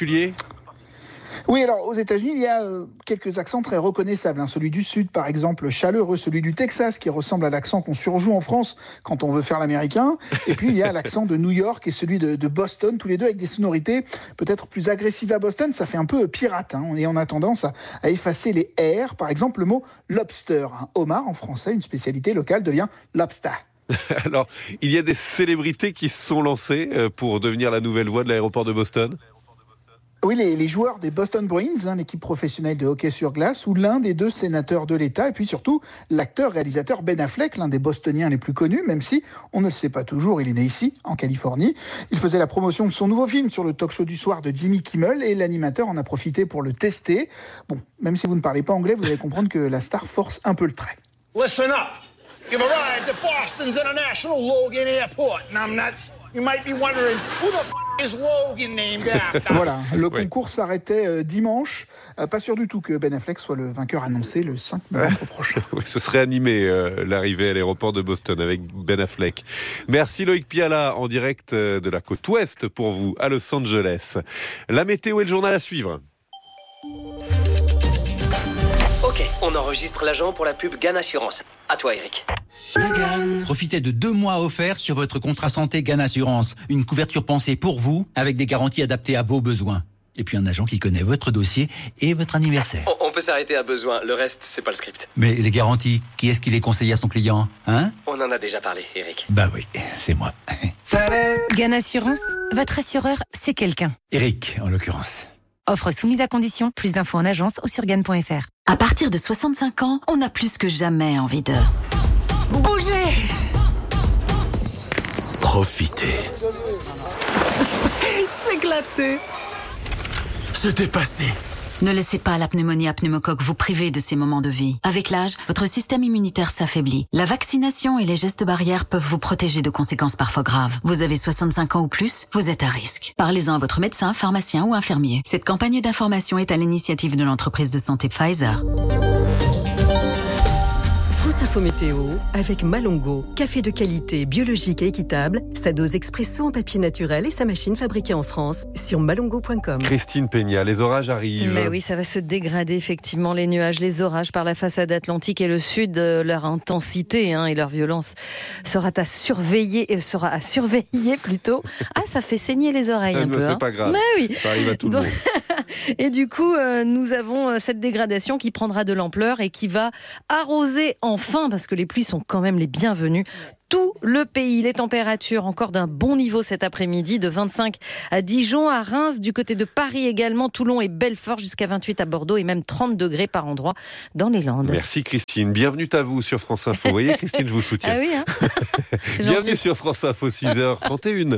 Oui, alors aux États-Unis, il y a euh, quelques accents très reconnaissables. Hein. Celui du Sud, par exemple, chaleureux. Celui du Texas, qui ressemble à l'accent qu'on surjoue en France quand on veut faire l'américain. Et puis, il y a l'accent de New York et celui de, de Boston, tous les deux avec des sonorités peut-être plus agressives à Boston. Ça fait un peu pirate. Hein. Et on a tendance à, à effacer les R. Par exemple, le mot lobster. Hein. Homard, en français, une spécialité locale, devient lobster. Alors, il y a des célébrités qui se sont lancées pour devenir la nouvelle voix de l'aéroport de Boston. Oui, les, les joueurs des Boston Bruins, hein, l'équipe professionnelle de hockey sur glace, ou l'un des deux sénateurs de l'État, et puis surtout l'acteur-réalisateur Ben Affleck, l'un des Bostoniens les plus connus, même si on ne le sait pas toujours, il est né ici, en Californie. Il faisait la promotion de son nouveau film sur le talk-show du soir de Jimmy Kimmel, et l'animateur en a profité pour le tester. Bon, même si vous ne parlez pas anglais, vous allez comprendre que la star force un peu le trait. Listen up. You've arrived at Boston's International Logan Airport, numbnuts. You might be wondering, who the f*** is Logan named after? Voilà, le oui. concours s'arrêtait euh, dimanche. Euh, pas sûr du tout que Ben Affleck soit le vainqueur annoncé le cinq novembre ouais. prochain. Oui, ce serait animé euh, l'arrivée à l'aéroport de Boston avec Ben Affleck. Merci Loïc Piala en direct euh, de la côte ouest pour vous à Los Angeles. La météo et le journal à suivre. Ok, on enregistre l'agent pour la pub Gann Assurance. À toi Eric. Profitez de deux mois offerts sur votre contrat santé Gann Assurance. Une couverture pensée pour vous, avec des garanties adaptées à vos besoins. Et puis un agent qui connaît votre dossier et votre anniversaire. On, on peut s'arrêter à besoin, le reste, c'est pas le script. Mais les garanties, qui est-ce qui les conseille à son client, hein? On en a déjà parlé, Eric. Bah oui, c'est moi. Gann Assurance, votre assureur, c'est quelqu'un. Eric, en l'occurrence. Offre soumise à condition, plus d'infos en agence ou sur gann point f r. À partir de soixante-cinq ans, on a plus que jamais envie de... Bougez! Profitez. S'éclater. Se dépasser. Ne laissez pas la pneumonie à pneumocoque vous priver de ces moments de vie. Avec l'âge, votre système immunitaire s'affaiblit. La vaccination et les gestes barrières peuvent vous protéger de conséquences parfois graves. Vous avez soixante-cinq ans ou plus, vous êtes à risque. Parlez-en à votre médecin, pharmacien ou infirmier. Cette campagne d'information est à l'initiative de l'entreprise de santé Pfizer. France Info Météo avec Malongo. Café de qualité, biologique et équitable. Sa dose expresso en papier naturel et sa machine fabriquée en France sur malongo point com. Christine Peña, les orages arrivent. Mais oui, ça va se dégrader effectivement. Les nuages, les orages par la façade atlantique et le sud, leur intensité hein, et leur violence sera à surveiller, euh, sera à surveiller plutôt. Ah, ça fait saigner les oreilles un non, peu. C'est hein. pas grave. Mais oui. Ça arrive à tout Donc... le monde. Et du coup, euh, nous avons cette dégradation qui prendra de l'ampleur et qui va arroser enfin, parce que les pluies sont quand même les bienvenues, tout le pays. Les températures encore d'un bon niveau cet après-midi, de vingt-cinq à Dijon, à Reims, du côté de Paris également, Toulon et Belfort, jusqu'à vingt-huit à Bordeaux et même trente degrés par endroit dans les Landes. Merci Christine. Bienvenue à vous sur France Info. Vous voyez Christine, je vous soutiens. Ah oui, hein. Bienvenue sur France Info, six heures trente et une.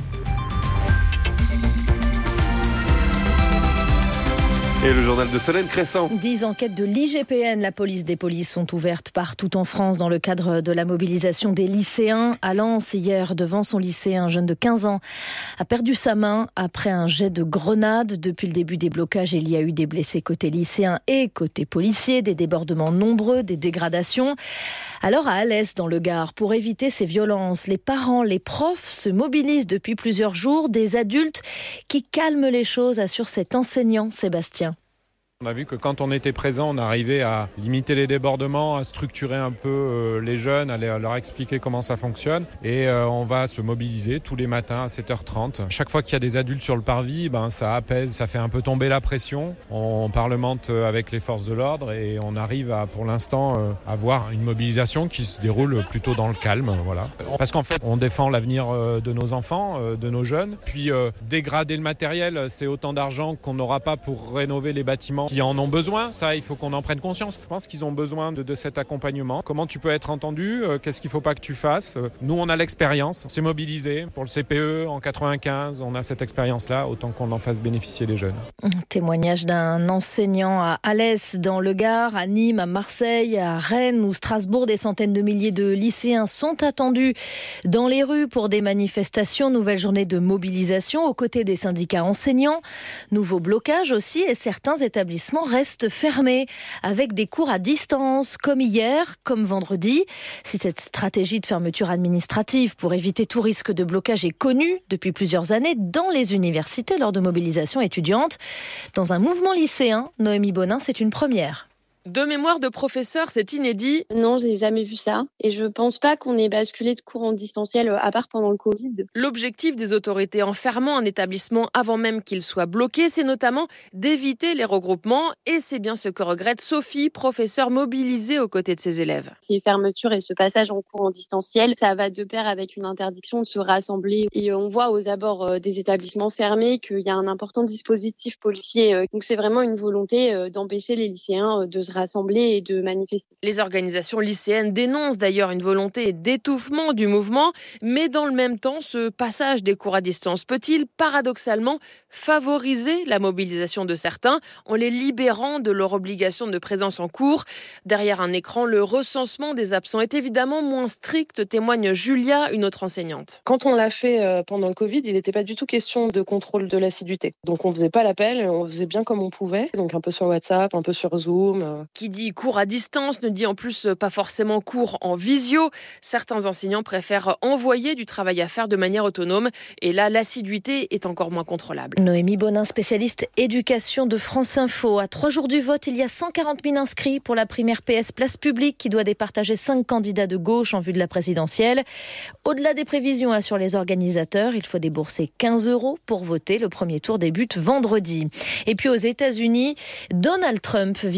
Et le journal de Solène Crescent. Dix enquêtes de l'I G P N, la police des polices, sont ouvertes partout en France dans le cadre de la mobilisation des lycéens. À Lens, hier, devant son lycée, un jeune de quinze ans a perdu sa main après un jet de grenade. Depuis le début des blocages, il y a eu des blessés côté lycéens et côté policiers, des débordements nombreux, des dégradations. Alors à Alès, dans le Gard, pour éviter ces violences, les parents, les profs se mobilisent depuis plusieurs jours. Des adultes qui calment les choses, assure cet enseignant Sébastien. On a vu que quand on était présent, on arrivait à limiter les débordements, à structurer un peu euh, les jeunes, à leur expliquer comment ça fonctionne. Et euh, on va se mobiliser tous les matins à sept heures trente. Chaque fois qu'il y a des adultes sur le parvis, ben, ça apaise, ça fait un peu tomber la pression. On parlemente avec les forces de l'ordre et on arrive à, pour l'instant, euh, avoir une mobilisation qui se déroule plutôt dans le calme. Voilà. Parce qu'en fait, on défend l'avenir euh, de nos enfants, euh, de nos jeunes. Puis euh, dégrader le matériel, c'est autant d'argent qu'on n'aura pas pour rénover les bâtiments qui en ont besoin. Ça, il faut qu'on en prenne conscience. Je pense qu'ils ont besoin de, de cet accompagnement. Comment tu peux être entendu ? euh, Qu'est-ce qu'il ne faut pas que tu fasses ? euh, Nous, on a l'expérience. C'est mobilisé. Pour le C P E, en quatre-vingt-quinze, on a cette expérience-là. Autant qu'on en fasse bénéficier les jeunes. Témoignage d'un enseignant à Alès, dans le Gard, à Nîmes, à Marseille, à Rennes ou Strasbourg. Des centaines de milliers de lycéens sont attendus dans les rues pour des manifestations. Nouvelle journée de mobilisation aux côtés des syndicats enseignants. Nouveau blocage aussi et certains établissements restent fermés avec des cours à distance, comme hier, comme vendredi. Si cette stratégie de fermeture administrative pour éviter tout risque de blocage est connue depuis plusieurs années dans les universités lors de mobilisations étudiantes, dans un mouvement lycéen, Noémie Bonin, c'est une première. De mémoire de professeur, c'est inédit. Non, j'ai jamais vu ça. Et je pense pas qu'on ait basculé de cours en distanciel, à part pendant le Covid. L'objectif des autorités en fermant un établissement avant même qu'il soit bloqué, c'est notamment d'éviter les regroupements. Et c'est bien ce que regrette Sophie, professeure mobilisée aux côtés de ses élèves. Ces fermetures et ce passage en cours en distanciel, ça va de pair avec une interdiction de se rassembler. Et on voit aux abords des établissements fermés qu'il y a un important dispositif policier. Donc c'est vraiment une volonté d'empêcher les lycéens de se rassembler et de manifester. Les organisations lycéennes dénoncent d'ailleurs une volonté d'étouffement du mouvement, mais dans le même temps, ce passage des cours à distance peut-il paradoxalement favoriser la mobilisation de certains en les libérant de leur obligation de présence en cours ? Derrière un écran, le recensement des absents est évidemment moins strict, témoigne Julia, une autre enseignante. Quand on l'a fait pendant le Covid, il n'était pas du tout question de contrôle de l'assiduité. Donc on faisait pas l'appel, on faisait bien comme on pouvait, donc un peu sur WhatsApp, un peu sur Zoom. Qui dit cours à distance ne dit en plus pas forcément cours en visio. Certains enseignants préfèrent envoyer du travail à faire de manière autonome. Et là, l'assiduité est encore moins contrôlable. Noémie Bonin, spécialiste éducation de France Info. À trois jours du vote, il y a cent quarante mille inscrits pour la primaire P S Place Publique qui doit départager cinq candidats de gauche en vue de la présidentielle. Au-delà des prévisions, assurent les organisateurs, il faut débourser quinze euros pour voter. Le premier tour débute vendredi. Et puis aux États-Unis, Donald Trump vient de donner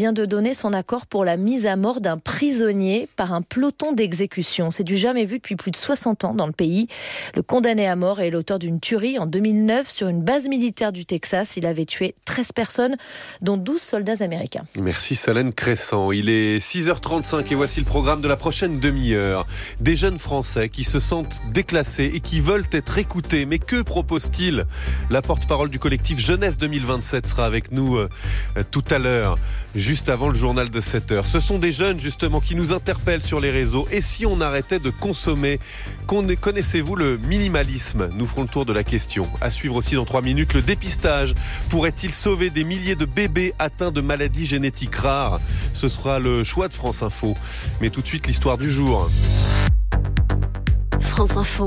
donné son accord pour la mise à mort d'un prisonnier par un peloton d'exécution. C'est du jamais vu depuis plus de soixante ans dans le pays. Le condamné à mort est l'auteur d'une tuerie en deux mille neuf sur une base militaire du Texas. Il avait tué treize personnes, dont douze soldats américains. Merci Solène Crescent. Il est six heures trente-cinq et voici le programme de la prochaine demi-heure. Des jeunes Français qui se sentent déclassés et qui veulent être écoutés. Mais que propose-t-il ? La porte-parole du collectif Jeunesse deux mille vingt-sept sera avec nous euh, tout à l'heure, juste avant le journal de sept heures. Ce sont des jeunes justement qui nous interpellent sur les réseaux. Et si on arrêtait de consommer ? Connaissez-vous le minimalisme ? Nous ferons le tour de la question. À suivre aussi dans trois minutes, le dépistage pourrait-il sauver des milliers de bébés atteints de maladies génétiques rares ? Ce sera le choix de France Info. Mais tout de suite, l'histoire du jour. France Info,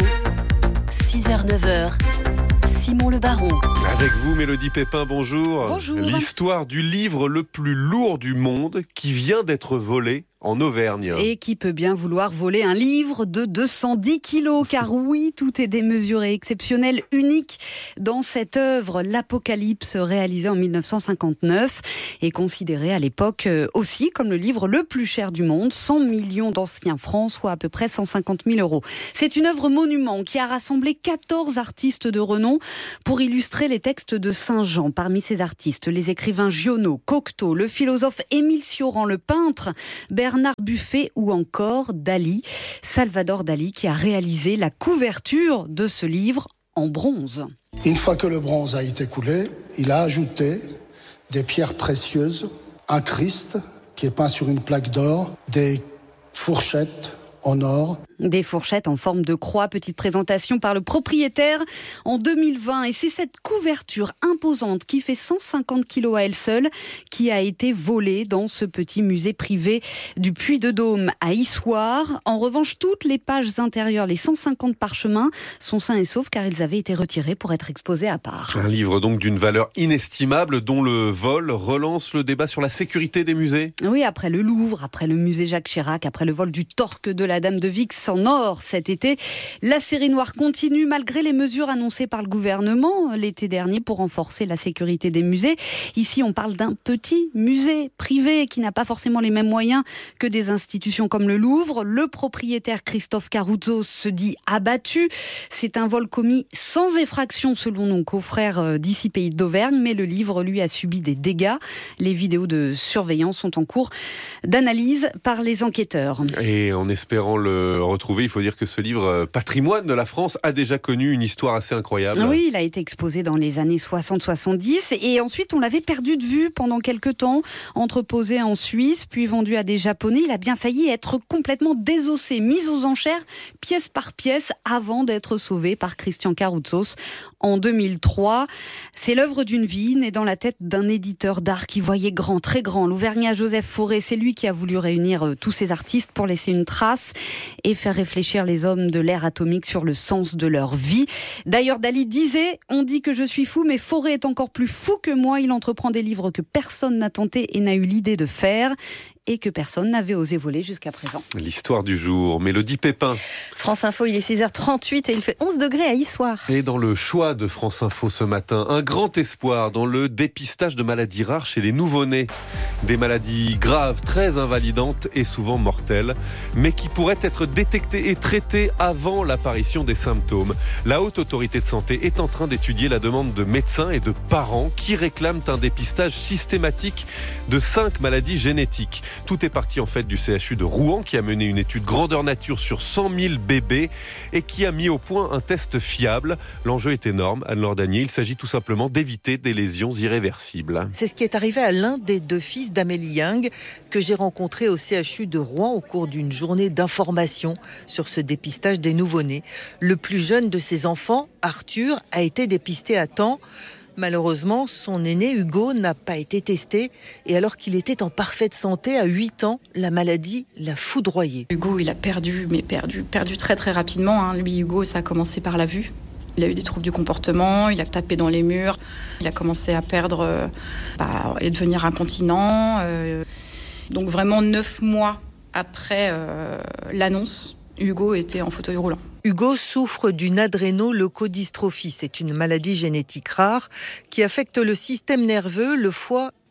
six heures neuf heures. Simon Le Baron. Avec vous, Mélodie Pépin, bonjour. Bonjour. L'histoire du livre le plus lourd du monde qui vient d'être volé en Auvergne. Et qui peut bien vouloir voler un livre de deux cent dix kilos, car oui, tout est démesuré, exceptionnel, unique dans cette œuvre, l'Apocalypse, réalisée en mille neuf cent cinquante-neuf, et considéré à l'époque aussi comme le livre le plus cher du monde, cent millions d'anciens francs, soit à peu près cent cinquante mille euros. C'est une œuvre monument qui a rassemblé quatorze artistes de renom pour illustrer les textes de Saint Jean. Parmi ces artistes, les écrivains Giono, Cocteau, le philosophe Émile Cioran, le peintre Bernard Buffet ou encore Dali, Salvador Dali, qui a réalisé la couverture de ce livre en bronze. Une fois que le bronze a été coulé, il a ajouté des pierres précieuses, un Christ qui est peint sur une plaque d'or, des fourchettes en or. Des fourchettes en forme de croix, petite présentation par le propriétaire en deux mille vingt. Et c'est cette couverture imposante qui fait cent cinquante kilos à elle seule qui a été volée dans ce petit musée privé du Puy-de-Dôme à Issoire. En revanche, toutes les pages intérieures, les cent cinquante parchemins, sont sains et saufs car ils avaient été retirés pour être exposés à part. Un livre donc d'une valeur inestimable dont le vol relance le débat sur la sécurité des musées. Oui, après le Louvre, après le musée Jacques Chirac, après le vol du torque de la Dame de Vix en or cet été. La série noire continue malgré les mesures annoncées par le gouvernement l'été dernier pour renforcer la sécurité des musées. Ici, on parle d'un petit musée privé qui n'a pas forcément les mêmes moyens que des institutions comme le Louvre. Le propriétaire Christophe Caruso se dit abattu. C'est un vol commis sans effraction selon nos confrères d'ici Pays d'Auvergne, mais le livre, lui, a subi des dégâts. Les vidéos de surveillance sont en cours d'analyse par les enquêteurs. Et en espérant le retrouver, il faut dire que ce livre patrimoine de la France a déjà connu une histoire assez incroyable. Oui, il a été exposé dans les années soixante soixante-dix et ensuite on l'avait perdu de vue pendant quelques temps, entreposé en Suisse, puis vendu à des Japonais. Il a bien failli être complètement désossé, mis aux enchères, pièce par pièce, avant d'être sauvé par Christian Caroutsos en deux mille trois. C'est l'œuvre d'une vie, née dans la tête d'un éditeur d'art qui voyait grand, très grand. L'Auvergnat Joseph Fauré, c'est lui qui a voulu réunir tous ces artistes pour laisser une trace et faire réfléchir les hommes de l'ère atomique sur le sens de leur vie. D'ailleurs, Dali disait « On dit que je suis fou, mais Fauré est encore plus fou que moi. Il entreprend des livres que personne n'a tenté et n'a eu l'idée de faire. » et que personne n'avait osé voler jusqu'à présent. L'histoire du jour, Mélodie Pépin. France Info, il est six heures trente-huit et il fait onze degrés à Issoire. Et dans le choix de France Info ce matin, un grand espoir dans le dépistage de maladies rares chez les nouveau-nés. Des maladies graves, très invalidantes et souvent mortelles, mais qui pourraient être détectées et traitées avant l'apparition des symptômes. La Haute Autorité de Santé est en train d'étudier la demande de médecins et de parents qui réclament un dépistage systématique de cinq maladies génétiques. Tout est parti en fait du C H U de Rouen qui a mené une étude grandeur nature sur cent mille bébés et qui a mis au point un test fiable. L'enjeu est énorme, Anne-Laure Danier. Il s'agit tout simplement d'éviter des lésions irréversibles. C'est ce qui est arrivé à l'un des deux fils d'Amélie Young que j'ai rencontré au C H U de Rouen au cours d'une journée d'information sur ce dépistage des nouveau-nés. Le plus jeune de ses enfants, Arthur, a été dépisté à temps. Malheureusement, son aîné Hugo n'a pas été testé et alors qu'il était en parfaite santé à huit ans, la maladie l'a foudroyé. Hugo, il a perdu, mais perdu, perdu très très rapidement. Hein. Lui, Hugo, ça a commencé par la vue. Il a eu des troubles du comportement, il a tapé dans les murs, il a commencé à perdre euh, bah, et devenir incontinent. Euh. Donc vraiment neuf mois après euh, l'annonce, Hugo était en fauteuil roulant. Hugo souffre d'une adrénoleucodystrophie. C'est une maladie génétique rare qui affecte le système nerveux, le foie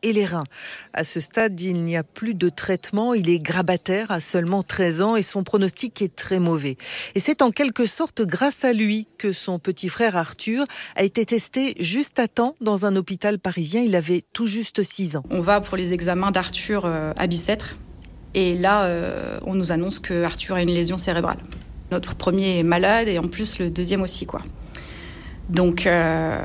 et les reins. À ce stade, il n'y a plus de traitement. Il est grabataire à seulement treize ans et son pronostic est très mauvais. Et c'est en quelque sorte grâce à lui que son petit frère Arthur a été testé juste à temps dans un hôpital parisien. Il avait tout juste six ans. On va pour les examens d'Arthur euh, à Bicêtre. Et là, euh, on nous annonce que Arthur a une lésion cérébrale. Notre premier est malade et en plus le deuxième aussi, quoi. Donc, euh...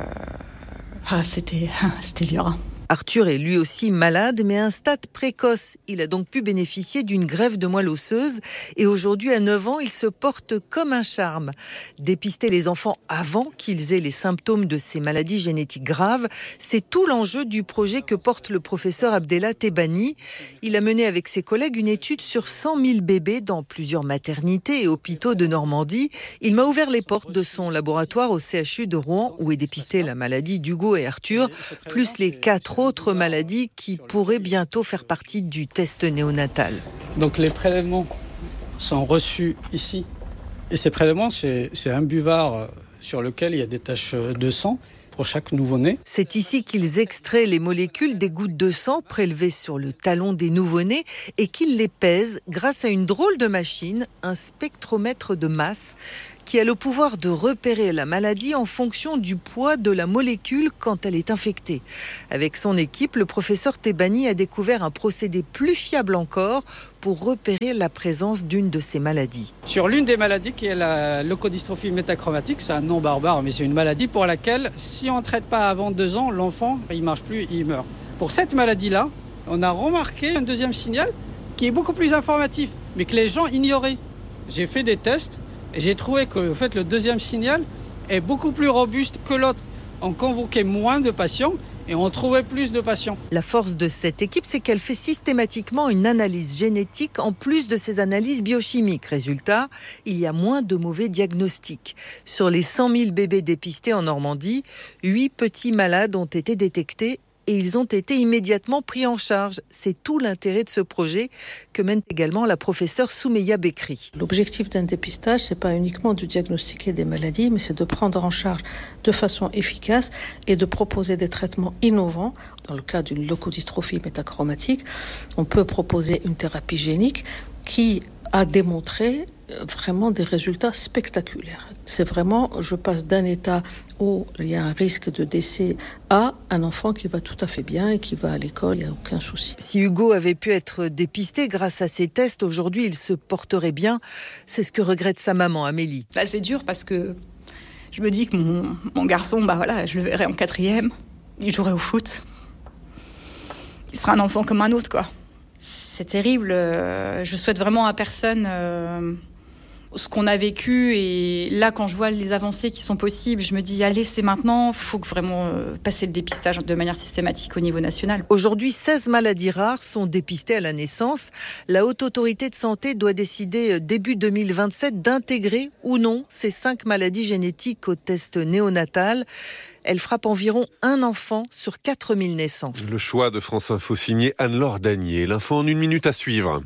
ah, c'était, c'était dur. Arthur est lui aussi malade, mais à un stade précoce. Il a donc pu bénéficier d'une greffe de moelle osseuse et aujourd'hui, à neuf ans, il se porte comme un charme. Dépister les enfants avant qu'ils aient les symptômes de ces maladies génétiques graves, c'est tout l'enjeu du projet que porte le professeur Abdellah Tebani. Il a mené avec ses collègues une étude sur cent mille bébés dans plusieurs maternités et hôpitaux de Normandie. Il m'a ouvert les portes de son laboratoire au C H U de Rouen où est dépistée la maladie d'Hugo et Arthur, plus les quatre autres maladies qui pourraient bientôt faire partie du test néonatal. Donc les prélèvements sont reçus ici. Et ces prélèvements, c'est, c'est un buvard sur lequel il y a des taches de sang pour chaque nouveau-né. C'est ici qu'ils extraient les molécules des gouttes de sang prélevées sur le talon des nouveau-nés et qu'ils les pèsent grâce à une drôle de machine, un spectromètre de masse, qui a le pouvoir de repérer la maladie en fonction du poids de la molécule quand elle est infectée. Avec son équipe, le professeur Tebani a découvert un procédé plus fiable encore pour repérer la présence d'une de ces maladies. Sur l'une des maladies qui est la leucodystrophie métachromatique, c'est un nom barbare, mais c'est une maladie pour laquelle, si on ne traite pas avant deux ans, l'enfant, il ne marche plus, il meurt. Pour cette maladie-là, on a remarqué un deuxième signal qui est beaucoup plus informatif, mais que les gens ignoraient. J'ai fait des tests. Et j'ai trouvé que en fait, le deuxième signal est beaucoup plus robuste que l'autre. On convoquait moins de patients et on trouvait plus de patients. La force de cette équipe, c'est qu'elle fait systématiquement une analyse génétique en plus de ses analyses biochimiques. Résultat, il y a moins de mauvais diagnostics. Sur les cent mille bébés dépistés en Normandie, huit petits malades ont été détectés et ils ont été immédiatement pris en charge. C'est tout l'intérêt de ce projet que mène également la professeure Soumeya Bekri. L'objectif d'un dépistage, c'est pas uniquement de diagnostiquer des maladies, mais c'est de prendre en charge de façon efficace et de proposer des traitements innovants. Dans le cas d'une leucodystrophie métachromatique, on peut proposer une thérapie génique qui a démontré vraiment des résultats spectaculaires. C'est vraiment, je passe d'un état où il y a un risque de décès à un enfant qui va tout à fait bien et qui va à l'école, il n'y a aucun souci. Si Hugo avait pu être dépisté grâce à ces tests, aujourd'hui il se porterait bien. C'est ce que regrette sa maman, Amélie. Là, c'est dur parce que je me dis que mon, mon garçon, bah voilà, je le verrai en quatrième, il jouerait au foot. Il sera un enfant comme un autre, quoi. C'est terrible. Je souhaite vraiment à personne euh, ce qu'on a vécu. Et là, quand je vois les avancées qui sont possibles, je me dis, allez, c'est maintenant. Il faut vraiment euh, passer le dépistage de manière systématique au niveau national. Aujourd'hui, seize maladies rares sont dépistées à la naissance. La Haute Autorité de Santé doit décider début deux mille vingt-sept d'intégrer ou non ces cinq maladies génétiques au test néonatal. Elle frappe environ un enfant sur quatre mille naissances. Le choix de France Info signé Anne-Laure Danier. L'info en une minute à suivre.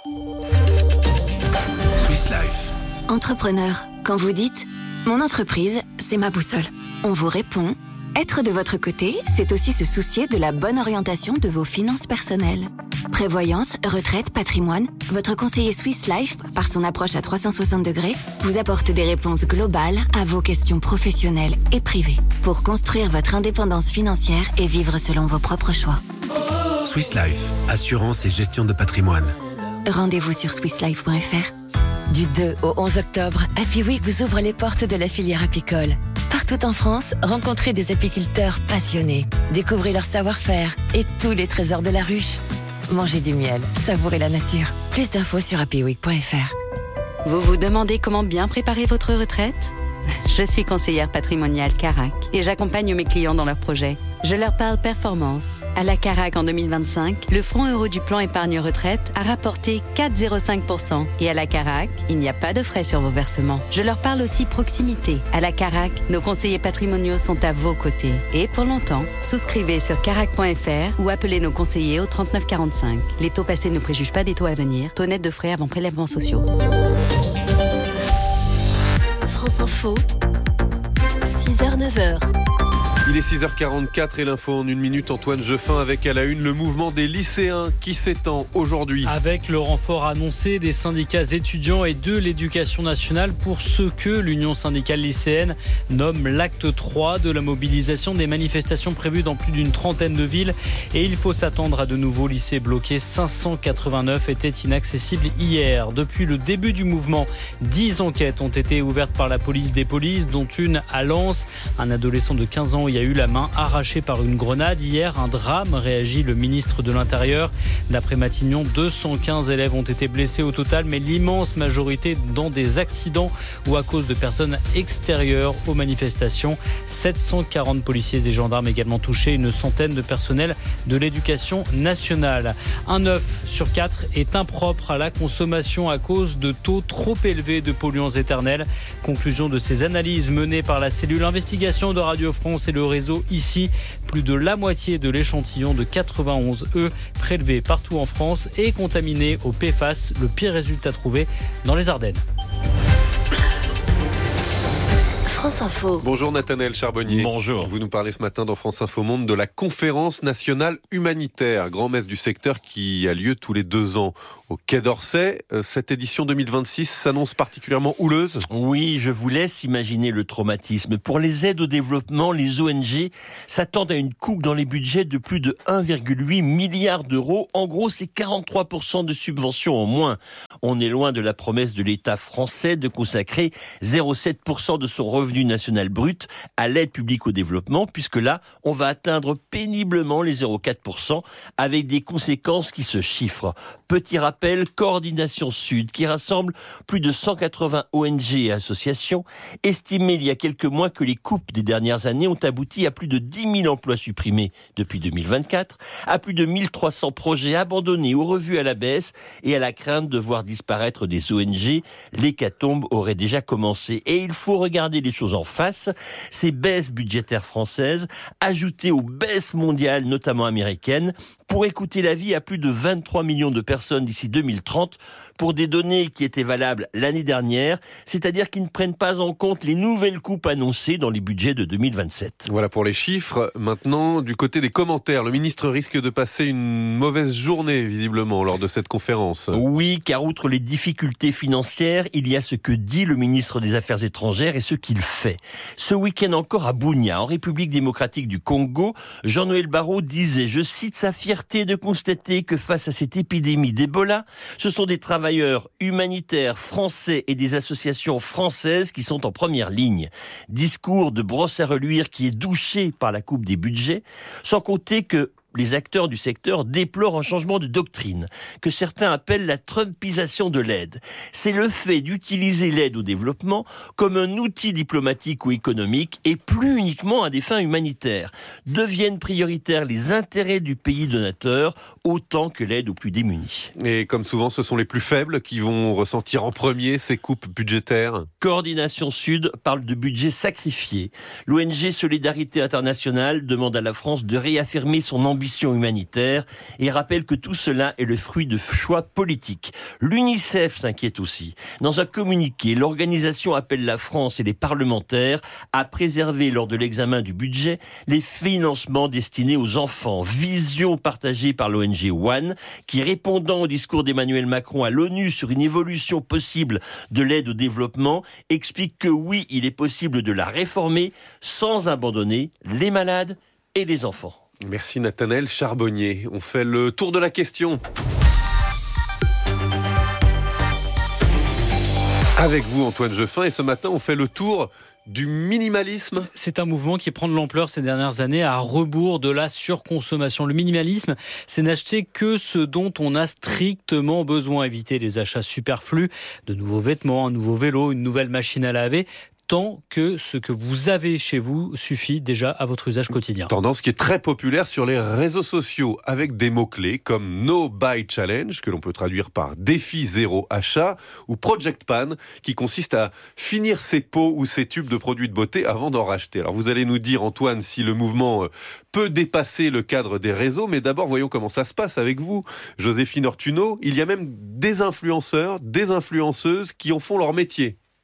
Swiss Life. Entrepreneur, quand vous dites « Mon entreprise, c'est ma boussole », on vous répond « Être de votre côté, c'est aussi se soucier de la bonne orientation de vos finances personnelles. » Prévoyance, retraite, patrimoine, votre conseiller Swiss Life, par son approche à trois cent soixante degrés, vous apporte des réponses globales à vos questions professionnelles et privées pour construire votre indépendance financière et vivre selon vos propres choix. Swiss Life, assurance et gestion de patrimoine. Rendez-vous sur swiss life point f r. Du deux au onze octobre, Happy Week vous ouvre les portes de la filière apicole. Partout en France, rencontrez des apiculteurs passionnés, découvrez leur savoir-faire et tous les trésors de la ruche. Mangez du miel, savourez la nature. Plus d'infos sur happy week point f r. Vous vous demandez comment bien préparer votre retraite ? Je suis conseillère patrimoniale Carac et j'accompagne mes clients dans leurs projets. Je leur parle performance. À la Carac en deux mille vingt-cinq, le fonds euro du plan épargne retraite a rapporté quatre virgule zéro cinq pour cent. Et à la Carac, il n'y a pas de frais sur vos versements. Je leur parle aussi proximité. À la Carac, nos conseillers patrimoniaux sont à vos côtés. Et pour longtemps, souscrivez sur carac point f r ou appelez nos conseillers au trente-neuf quarante-cinq. Les taux passés ne préjugent pas des taux à venir. Taux net de frais avant prélèvements sociaux. France Info, six heures neuf heures. Il est six heures quarante-quatre et l'info en une minute. Antoine Jeffin avec à la une le mouvement des lycéens qui s'étend aujourd'hui. Avec le renfort annoncé des syndicats étudiants et de l'éducation nationale pour ce que l'Union syndicale lycéenne nomme l'acte trois de la mobilisation, des manifestations prévues dans plus d'une trentaine de villes. Et il faut s'attendre à de nouveaux lycées bloqués. cinq cent quatre-vingt-neuf étaient inaccessibles hier. Depuis le début du mouvement, dix enquêtes ont été ouvertes par la police des polices, dont une à Lens. Un adolescent de quinze ans y a eu la main arrachée par une grenade. Hier, un drame, réagit le ministre de l'Intérieur. D'après Matignon, deux cent quinze élèves ont été blessés au total, mais l'immense majorité dans des accidents ou à cause de personnes extérieures aux manifestations. sept cent quarante policiers et gendarmes également touchés, une centaine de personnels de l'éducation nationale. Un œuf sur quatre est impropre à la consommation à cause de taux trop élevés de polluants éternels. Conclusion de ces analyses menées par la cellule investigation de Radio France et le réseau ici. Plus de la moitié de l'échantillon de quatre-vingt-onze œufs prélevés partout en France est contaminé au P F A S, le pire résultat trouvé dans les Ardennes. France Info. Bonjour Nathanaël Charbonnier. Bonjour. Vous nous parlez ce matin dans France Info Monde de la conférence nationale humanitaire, grand-messe du secteur qui a lieu tous les deux ans au Quai d'Orsay. Cette édition deux mille vingt-six s'annonce particulièrement houleuse. Oui, je vous laisse imaginer le traumatisme. Pour les aides au développement, les O N G s'attendent à une coupe dans les budgets de plus de un virgule huit milliard d'euros. En gros, c'est quarante-trois pour cent de subventions en moins. On est loin de la promesse de l'État français de consacrer zéro virgule sept pour cent de son revenu national brut à l'aide publique au développement, puisque là, on va atteindre péniblement les zéro virgule quatre pour cent avec des conséquences qui se chiffrent. Petit rappel, Coordination Sud, qui rassemble plus de cent quatre-vingts O N G et associations, estimait il y a quelques mois que les coupes des dernières années ont abouti à plus de dix mille emplois supprimés depuis deux mille vingt-quatre, à plus de mille trois cents projets abandonnés ou revus à la baisse et à la crainte de voir disparaître des O N G. L'hécatombe aurait déjà commencé. Et il faut regarder les choses en face. Ces baisses budgétaires françaises, ajoutées aux baisses mondiales, notamment américaines, pourraient coûter la vie à plus de vingt-trois millions de personnes d'ici deux mille trente pour des données qui étaient valables l'année dernière, c'est-à-dire qui ne prennent pas en compte les nouvelles coupes annoncées dans les budgets de deux mille vingt-sept. Voilà pour les chiffres. Maintenant, du côté des commentaires, le ministre risque de passer une mauvaise journée, visiblement, lors de cette conférence. Oui, car outre les difficultés financières, il y a ce que dit le ministre des Affaires étrangères et ce qu'il fait. Ce week-end encore à Bunia, en République démocratique du Congo, Jean-Noël Barrot disait, je cite, sa fierté de constater que face à cette épidémie d'Ebola, ce sont des travailleurs humanitaires français et des associations françaises qui sont en première ligne. Discours de brosse à reluire qui est douché par la coupe des budgets, sans compter que les acteurs du secteur déplorent un changement de doctrine, que certains appellent la trumpisation de l'aide. C'est le fait d'utiliser l'aide au développement comme un outil diplomatique ou économique et plus uniquement à des fins humanitaires. Deviennent prioritaires les intérêts du pays donateur autant que l'aide aux plus démunis. Et comme souvent, ce sont les plus faibles qui vont ressentir en premier ces coupes budgétaires. Coordination Sud parle de budget sacrifié. L'O N G Solidarité Internationale demande à la France de réaffirmer son ambition humanitaire et rappelle que tout cela est le fruit de choix politiques. L'UNICEF s'inquiète aussi. Dans un communiqué, l'organisation appelle la France et les parlementaires à préserver lors de l'examen du budget les financements destinés aux enfants. Vision partagée par l'O N G One qui, répondant au discours d'Emmanuel Macron à l'ONU sur une évolution possible de l'aide au développement, explique que oui, il est possible de la réformer sans abandonner les malades et les enfants. Merci Nathanaël Charbonnier. On fait le tour de la question. Avec vous Antoine Jeffin, et ce matin on fait le tour du minimalisme. C'est un mouvement qui prend de l'ampleur ces dernières années à rebours de la surconsommation. Le minimalisme, c'est n'acheter que ce dont on a strictement besoin, éviter les achats superflus, de nouveaux vêtements, un nouveau vélo, une nouvelle machine à laver, tant que ce que vous avez chez vous suffit déjà à votre usage quotidien. Tendance qui est très populaire sur les réseaux sociaux avec des mots-clés comme No Buy Challenge, que l'on peut traduire par défi zéro achat, ou Project Pan, qui consiste à finir ses pots ou ses tubes de produits de beauté avant d'en racheter. Alors vous allez nous dire, Antoine, si le mouvement peut dépasser le cadre des réseaux, mais d'abord voyons comment ça se passe avec vous, Joséphine Ortuno. Il y a même des influenceurs, des influenceuses qui en font leur métier.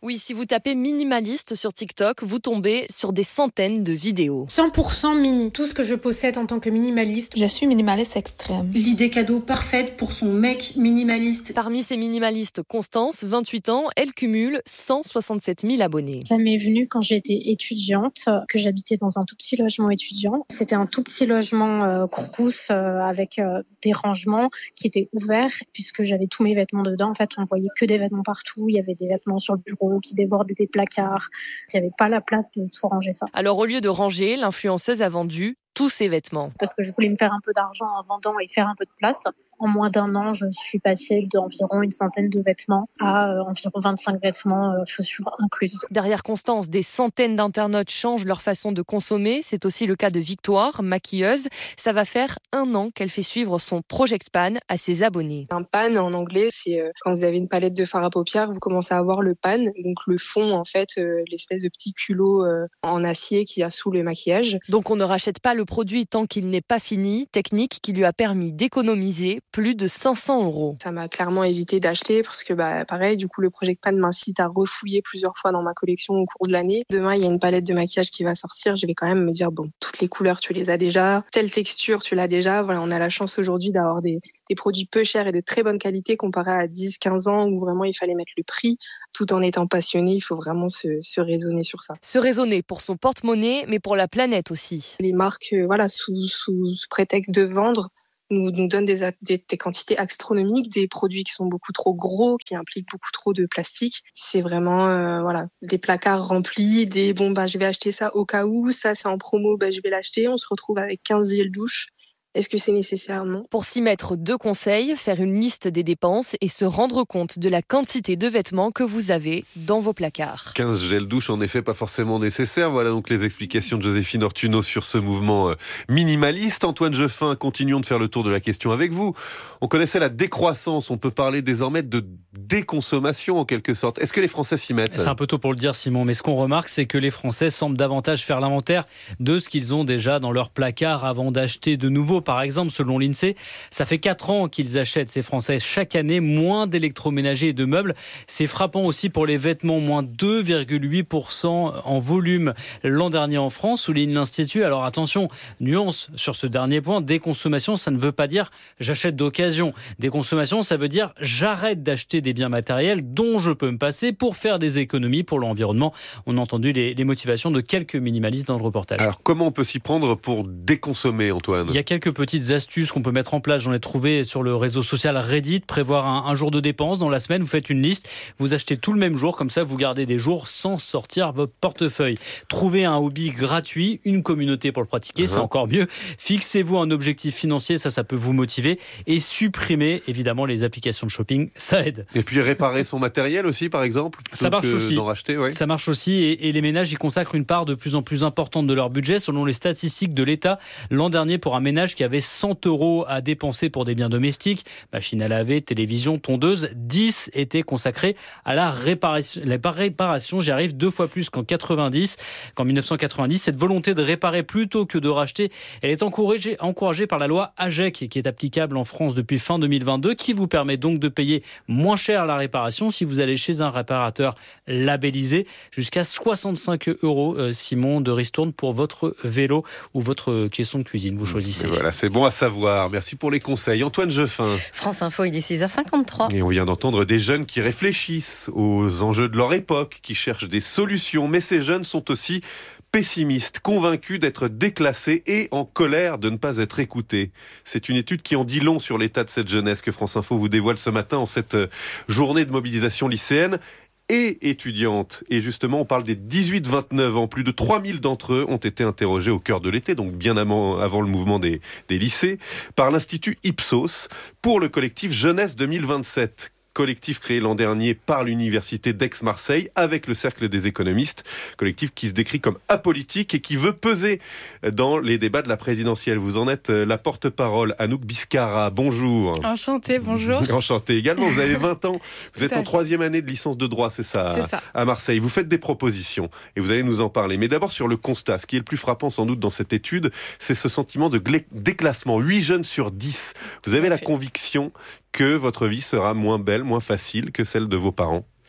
Oui, si vous tapez minimaliste sur TikTok, vous tombez sur des centaines de vidéos. cent pour cent mini, tout ce que je possède en tant que minimaliste. Je suis minimaliste extrême. L'idée cadeau parfaite pour son mec minimaliste. Parmi ces minimalistes, Constance, vingt-huit ans, elle cumule cent soixante-sept mille abonnés. Ça m'est venu quand j'étais étudiante, que j'habitais dans un tout petit logement étudiant. C'était un tout petit logement euh, crous euh, avec euh, des rangements qui étaient ouverts puisque j'avais tous mes vêtements dedans. En fait, on voyait que des vêtements partout. Il y avait des vêtements sur le bureau qui débordaient des placards. Il n'y avait pas la place de tout ranger ça. Alors au lieu de ranger, l'influenceuse a vendu tous ses vêtements. Parce que je voulais me faire un peu d'argent en vendant et faire un peu de place. En moins d'un an, je suis passée d'environ une centaine de vêtements à euh, environ vingt-cinq vêtements, euh, chaussures incluses. Derrière Constance, des centaines d'internautes changent leur façon de consommer. C'est aussi le cas de Victoire, maquilleuse. Ça va faire un an qu'elle fait suivre son Project Pan à ses abonnés. Un pan, en anglais, c'est euh, quand vous avez une palette de fard à paupières, vous commencez à avoir le pan, donc le fond, en fait, euh, l'espèce de petit culot euh, en acier qu'il y a sous le maquillage. Donc on ne rachète pas le produit tant qu'il n'est pas fini, technique qui lui a permis d'économiser plus de cinq cents euros. Ça m'a clairement évité d'acheter parce que, bah, pareil, du coup, le Project Pan m'incite à refouiller plusieurs fois dans ma collection au cours de l'année. Demain, il y a une palette de maquillage qui va sortir. Je vais quand même me dire, bon, toutes les couleurs, tu les as déjà. Telle texture, tu l'as déjà. Voilà, on a la chance aujourd'hui d'avoir des, des produits peu chers et de très bonne qualité comparé à dix, quinze ans où vraiment il fallait mettre le prix tout en étant passionné. Il faut vraiment se, se raisonner sur ça. Se raisonner pour son porte-monnaie, mais pour la planète aussi. Les marques, euh, voilà, sous, sous, sous prétexte de vendre, nous, nous donnent des, des, des quantités astronomiques, des produits qui sont beaucoup trop gros, qui impliquent beaucoup trop de plastique. C'est vraiment euh, voilà, des placards remplis, des bon bah je vais acheter ça au cas où, ça c'est en promo, bah je vais l'acheter. On se retrouve avec quinze gels douche. Est-ce que c'est nécessaire? Non. Pour s'y mettre, deux conseils, faire une liste des dépenses et se rendre compte de la quantité de vêtements que vous avez dans vos placards. quinze gels douche, en effet, pas forcément nécessaire. Voilà donc les explications de Joséphine Ortuno sur ce mouvement minimaliste. Antoine Jeffin, continuons de faire le tour de la question avec vous. On connaissait la décroissance, on peut parler désormais de déconsommation en quelque sorte. Est-ce que les Français s'y mettent? C'est un peu tôt pour le dire, Simon, mais ce qu'on remarque, c'est que les Français semblent davantage faire l'inventaire de ce qu'ils ont déjà dans leur placard avant d'acheter de nouveau. Par exemple, selon l'INSEE, ça fait quatre ans qu'ils achètent, ces Français, chaque année, moins d'électroménagers et de meubles. C'est frappant aussi pour les vêtements, moins deux virgule huit pour cent en volume l'an dernier en France, souligne l'Institut. Alors attention, nuance sur ce dernier point, déconsommation, ça ne veut pas dire j'achète d'occasion. Déconsommation, ça veut dire j'arrête d'acheter des biens matériels dont je peux me passer pour faire des économies pour l'environnement. On a entendu les, les motivations de quelques minimalistes dans le reportage. Alors comment on peut s'y prendre pour déconsommer, Antoine? Il y a quelques petites astuces qu'on peut mettre en place. J'en ai trouvé sur le réseau social Reddit. Prévoir un, un jour de dépenses dans la semaine. Vous faites une liste. Vous achetez tout le même jour. Comme ça, vous gardez des jours sans sortir votre portefeuille. Trouvez un hobby gratuit, une communauté pour le pratiquer. Uh-huh. C'est encore mieux. Fixez-vous un objectif financier. Ça, ça peut vous motiver. Et supprimez, évidemment, les applications de shopping. Ça aide. Et puis réparer son matériel aussi, par exemple. Ça marche aussi. D'en racheter, ouais. Ça marche aussi. Et, et les ménages y consacrent une part de plus en plus importante de leur budget. Selon les statistiques de l'État, l'an dernier, pour un ménage qui avait cent euros à dépenser pour des biens domestiques, machine à laver, télévision, tondeuse, dix étaient consacrés à la réparation. La réparation, j'y arrive deux fois plus qu'en quatre-vingt-dix, qu'en mille neuf cent quatre-vingt-dix. Cette volonté de réparer plutôt que de racheter, elle est encouragée, encouragée par la loi AGEC, qui est applicable en France depuis fin deux mille vingt-deux, qui vous permet donc de payer moins cher la réparation si vous allez chez un réparateur labellisé, jusqu'à soixante-cinq euros, euh, Simon, de ristourne pour votre vélo ou votre caisson de cuisine. Vous choisissez. Voilà, c'est bon à savoir. Merci pour les conseils. Antoine Jeffin. France Info, il est six heures cinquante-trois. Et on vient d'entendre des jeunes qui réfléchissent aux enjeux de leur époque, qui cherchent des solutions. Mais ces jeunes sont aussi pessimistes, convaincus d'être déclassés et en colère de ne pas être écoutés. C'est une étude qui en dit long sur l'état de cette jeunesse que France Info vous dévoile ce matin en cette journée de mobilisation lycéenne et étudiante. Et justement, on parle des dix-huit vingt-neuf ans. Plus de trois mille d'entre eux ont été interrogés au cœur de l'été, donc bien avant, avant le mouvement des, des lycées, par l'Institut Ipsos pour le collectif Jeunesse deux mille vingt-sept. Collectif créé l'an dernier par l'université d'Aix-Marseille avec le Cercle des économistes, collectif qui se décrit comme apolitique et qui veut peser dans les débats de la présidentielle. Vous en êtes la porte-parole, Anouk Biscara. Bonjour. Enchantée, bonjour. Enchantée également. Vous avez vingt ans. Vous êtes en troisième année de licence de droit, c'est ça, c'est ça, à Marseille. Vous faites des propositions et vous allez nous en parler. Mais d'abord sur le constat, ce qui est le plus frappant sans doute dans cette étude, c'est ce sentiment de déclassement. huit jeunes sur dix. Vous avez la conviction que votre vie sera moins belle, moins facile que celle de vos parents?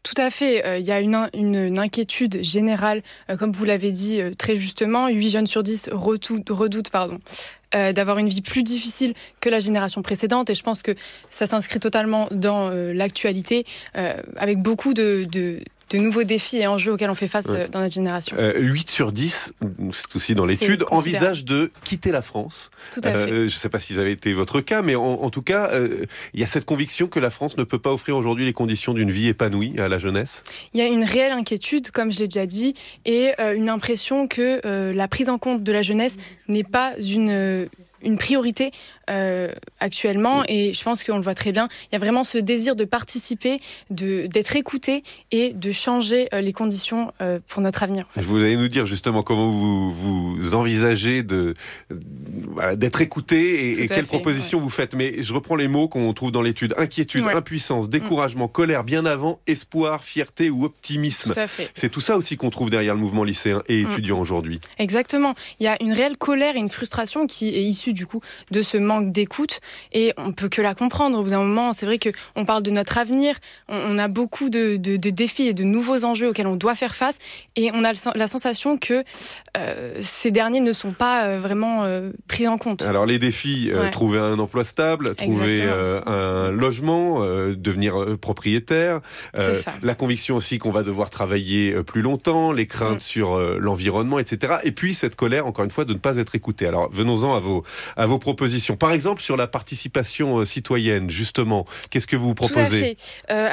Tout à fait. Il euh, y a une, une, une inquiétude générale, euh, comme vous l'avez dit euh, très justement. huit jeunes sur dix redoutent, redoutent pardon, euh, d'avoir une vie plus difficile que la génération précédente. Et je pense que ça s'inscrit totalement dans euh, l'actualité, euh, avec beaucoup de... de de nouveaux défis et enjeux auxquels on fait face ouais. dans notre génération. Euh, huit sur dix, c'est aussi dans l'étude, envisagent de quitter la France. Tout à fait. Euh, je ne sais pas si ça avait été votre cas, mais en, en tout cas, euh, il y a cette conviction que la France ne peut pas offrir aujourd'hui les conditions d'une vie épanouie à la jeunesse. Il y a une réelle inquiétude, comme je l'ai déjà dit, et euh, une impression que euh, la prise en compte de la jeunesse n'est pas une... Euh, une priorité euh, actuellement, et je pense qu'on le voit très bien. Il y a vraiment ce désir de participer, de, d'être écouté et de changer euh, les conditions euh, pour notre avenir. Vous allez nous dire justement comment vous, vous envisagez de, voilà, d'être écouté et, et quelles fait, propositions ouais. vous faites. Mais je reprends les mots qu'on trouve dans l'étude. Inquiétude, ouais. impuissance, découragement, mmh. colère, bien avant, espoir, fierté ou optimisme. Tout à fait. C'est tout ça aussi qu'on trouve derrière le mouvement lycéen et étudiant mmh. aujourd'hui. Exactement. Il y a une réelle colère et une frustration qui est issue du coup de ce manque d'écoute, et on peut que la comprendre. Au bout d'un moment, c'est vrai qu'on parle de notre avenir, on, on a beaucoup de, de, de défis et de nouveaux enjeux auxquels on doit faire face, et on a le, la sensation que euh, ces derniers ne sont pas euh, vraiment euh, pris en compte. Alors les défis, euh, ouais. trouver un emploi stable, trouver euh, un logement, euh, devenir euh, propriétaire, euh, la conviction aussi qu'on va devoir travailler euh, plus longtemps, les craintes mmh. sur euh, l'environnement, et cetera. Et puis cette colère, encore une fois, de ne pas être écouté. Alors venons-en à vos à vos propositions. Par exemple, sur la participation euh, citoyenne, justement, qu'est-ce que vous proposez ? Tout à fait. Euh,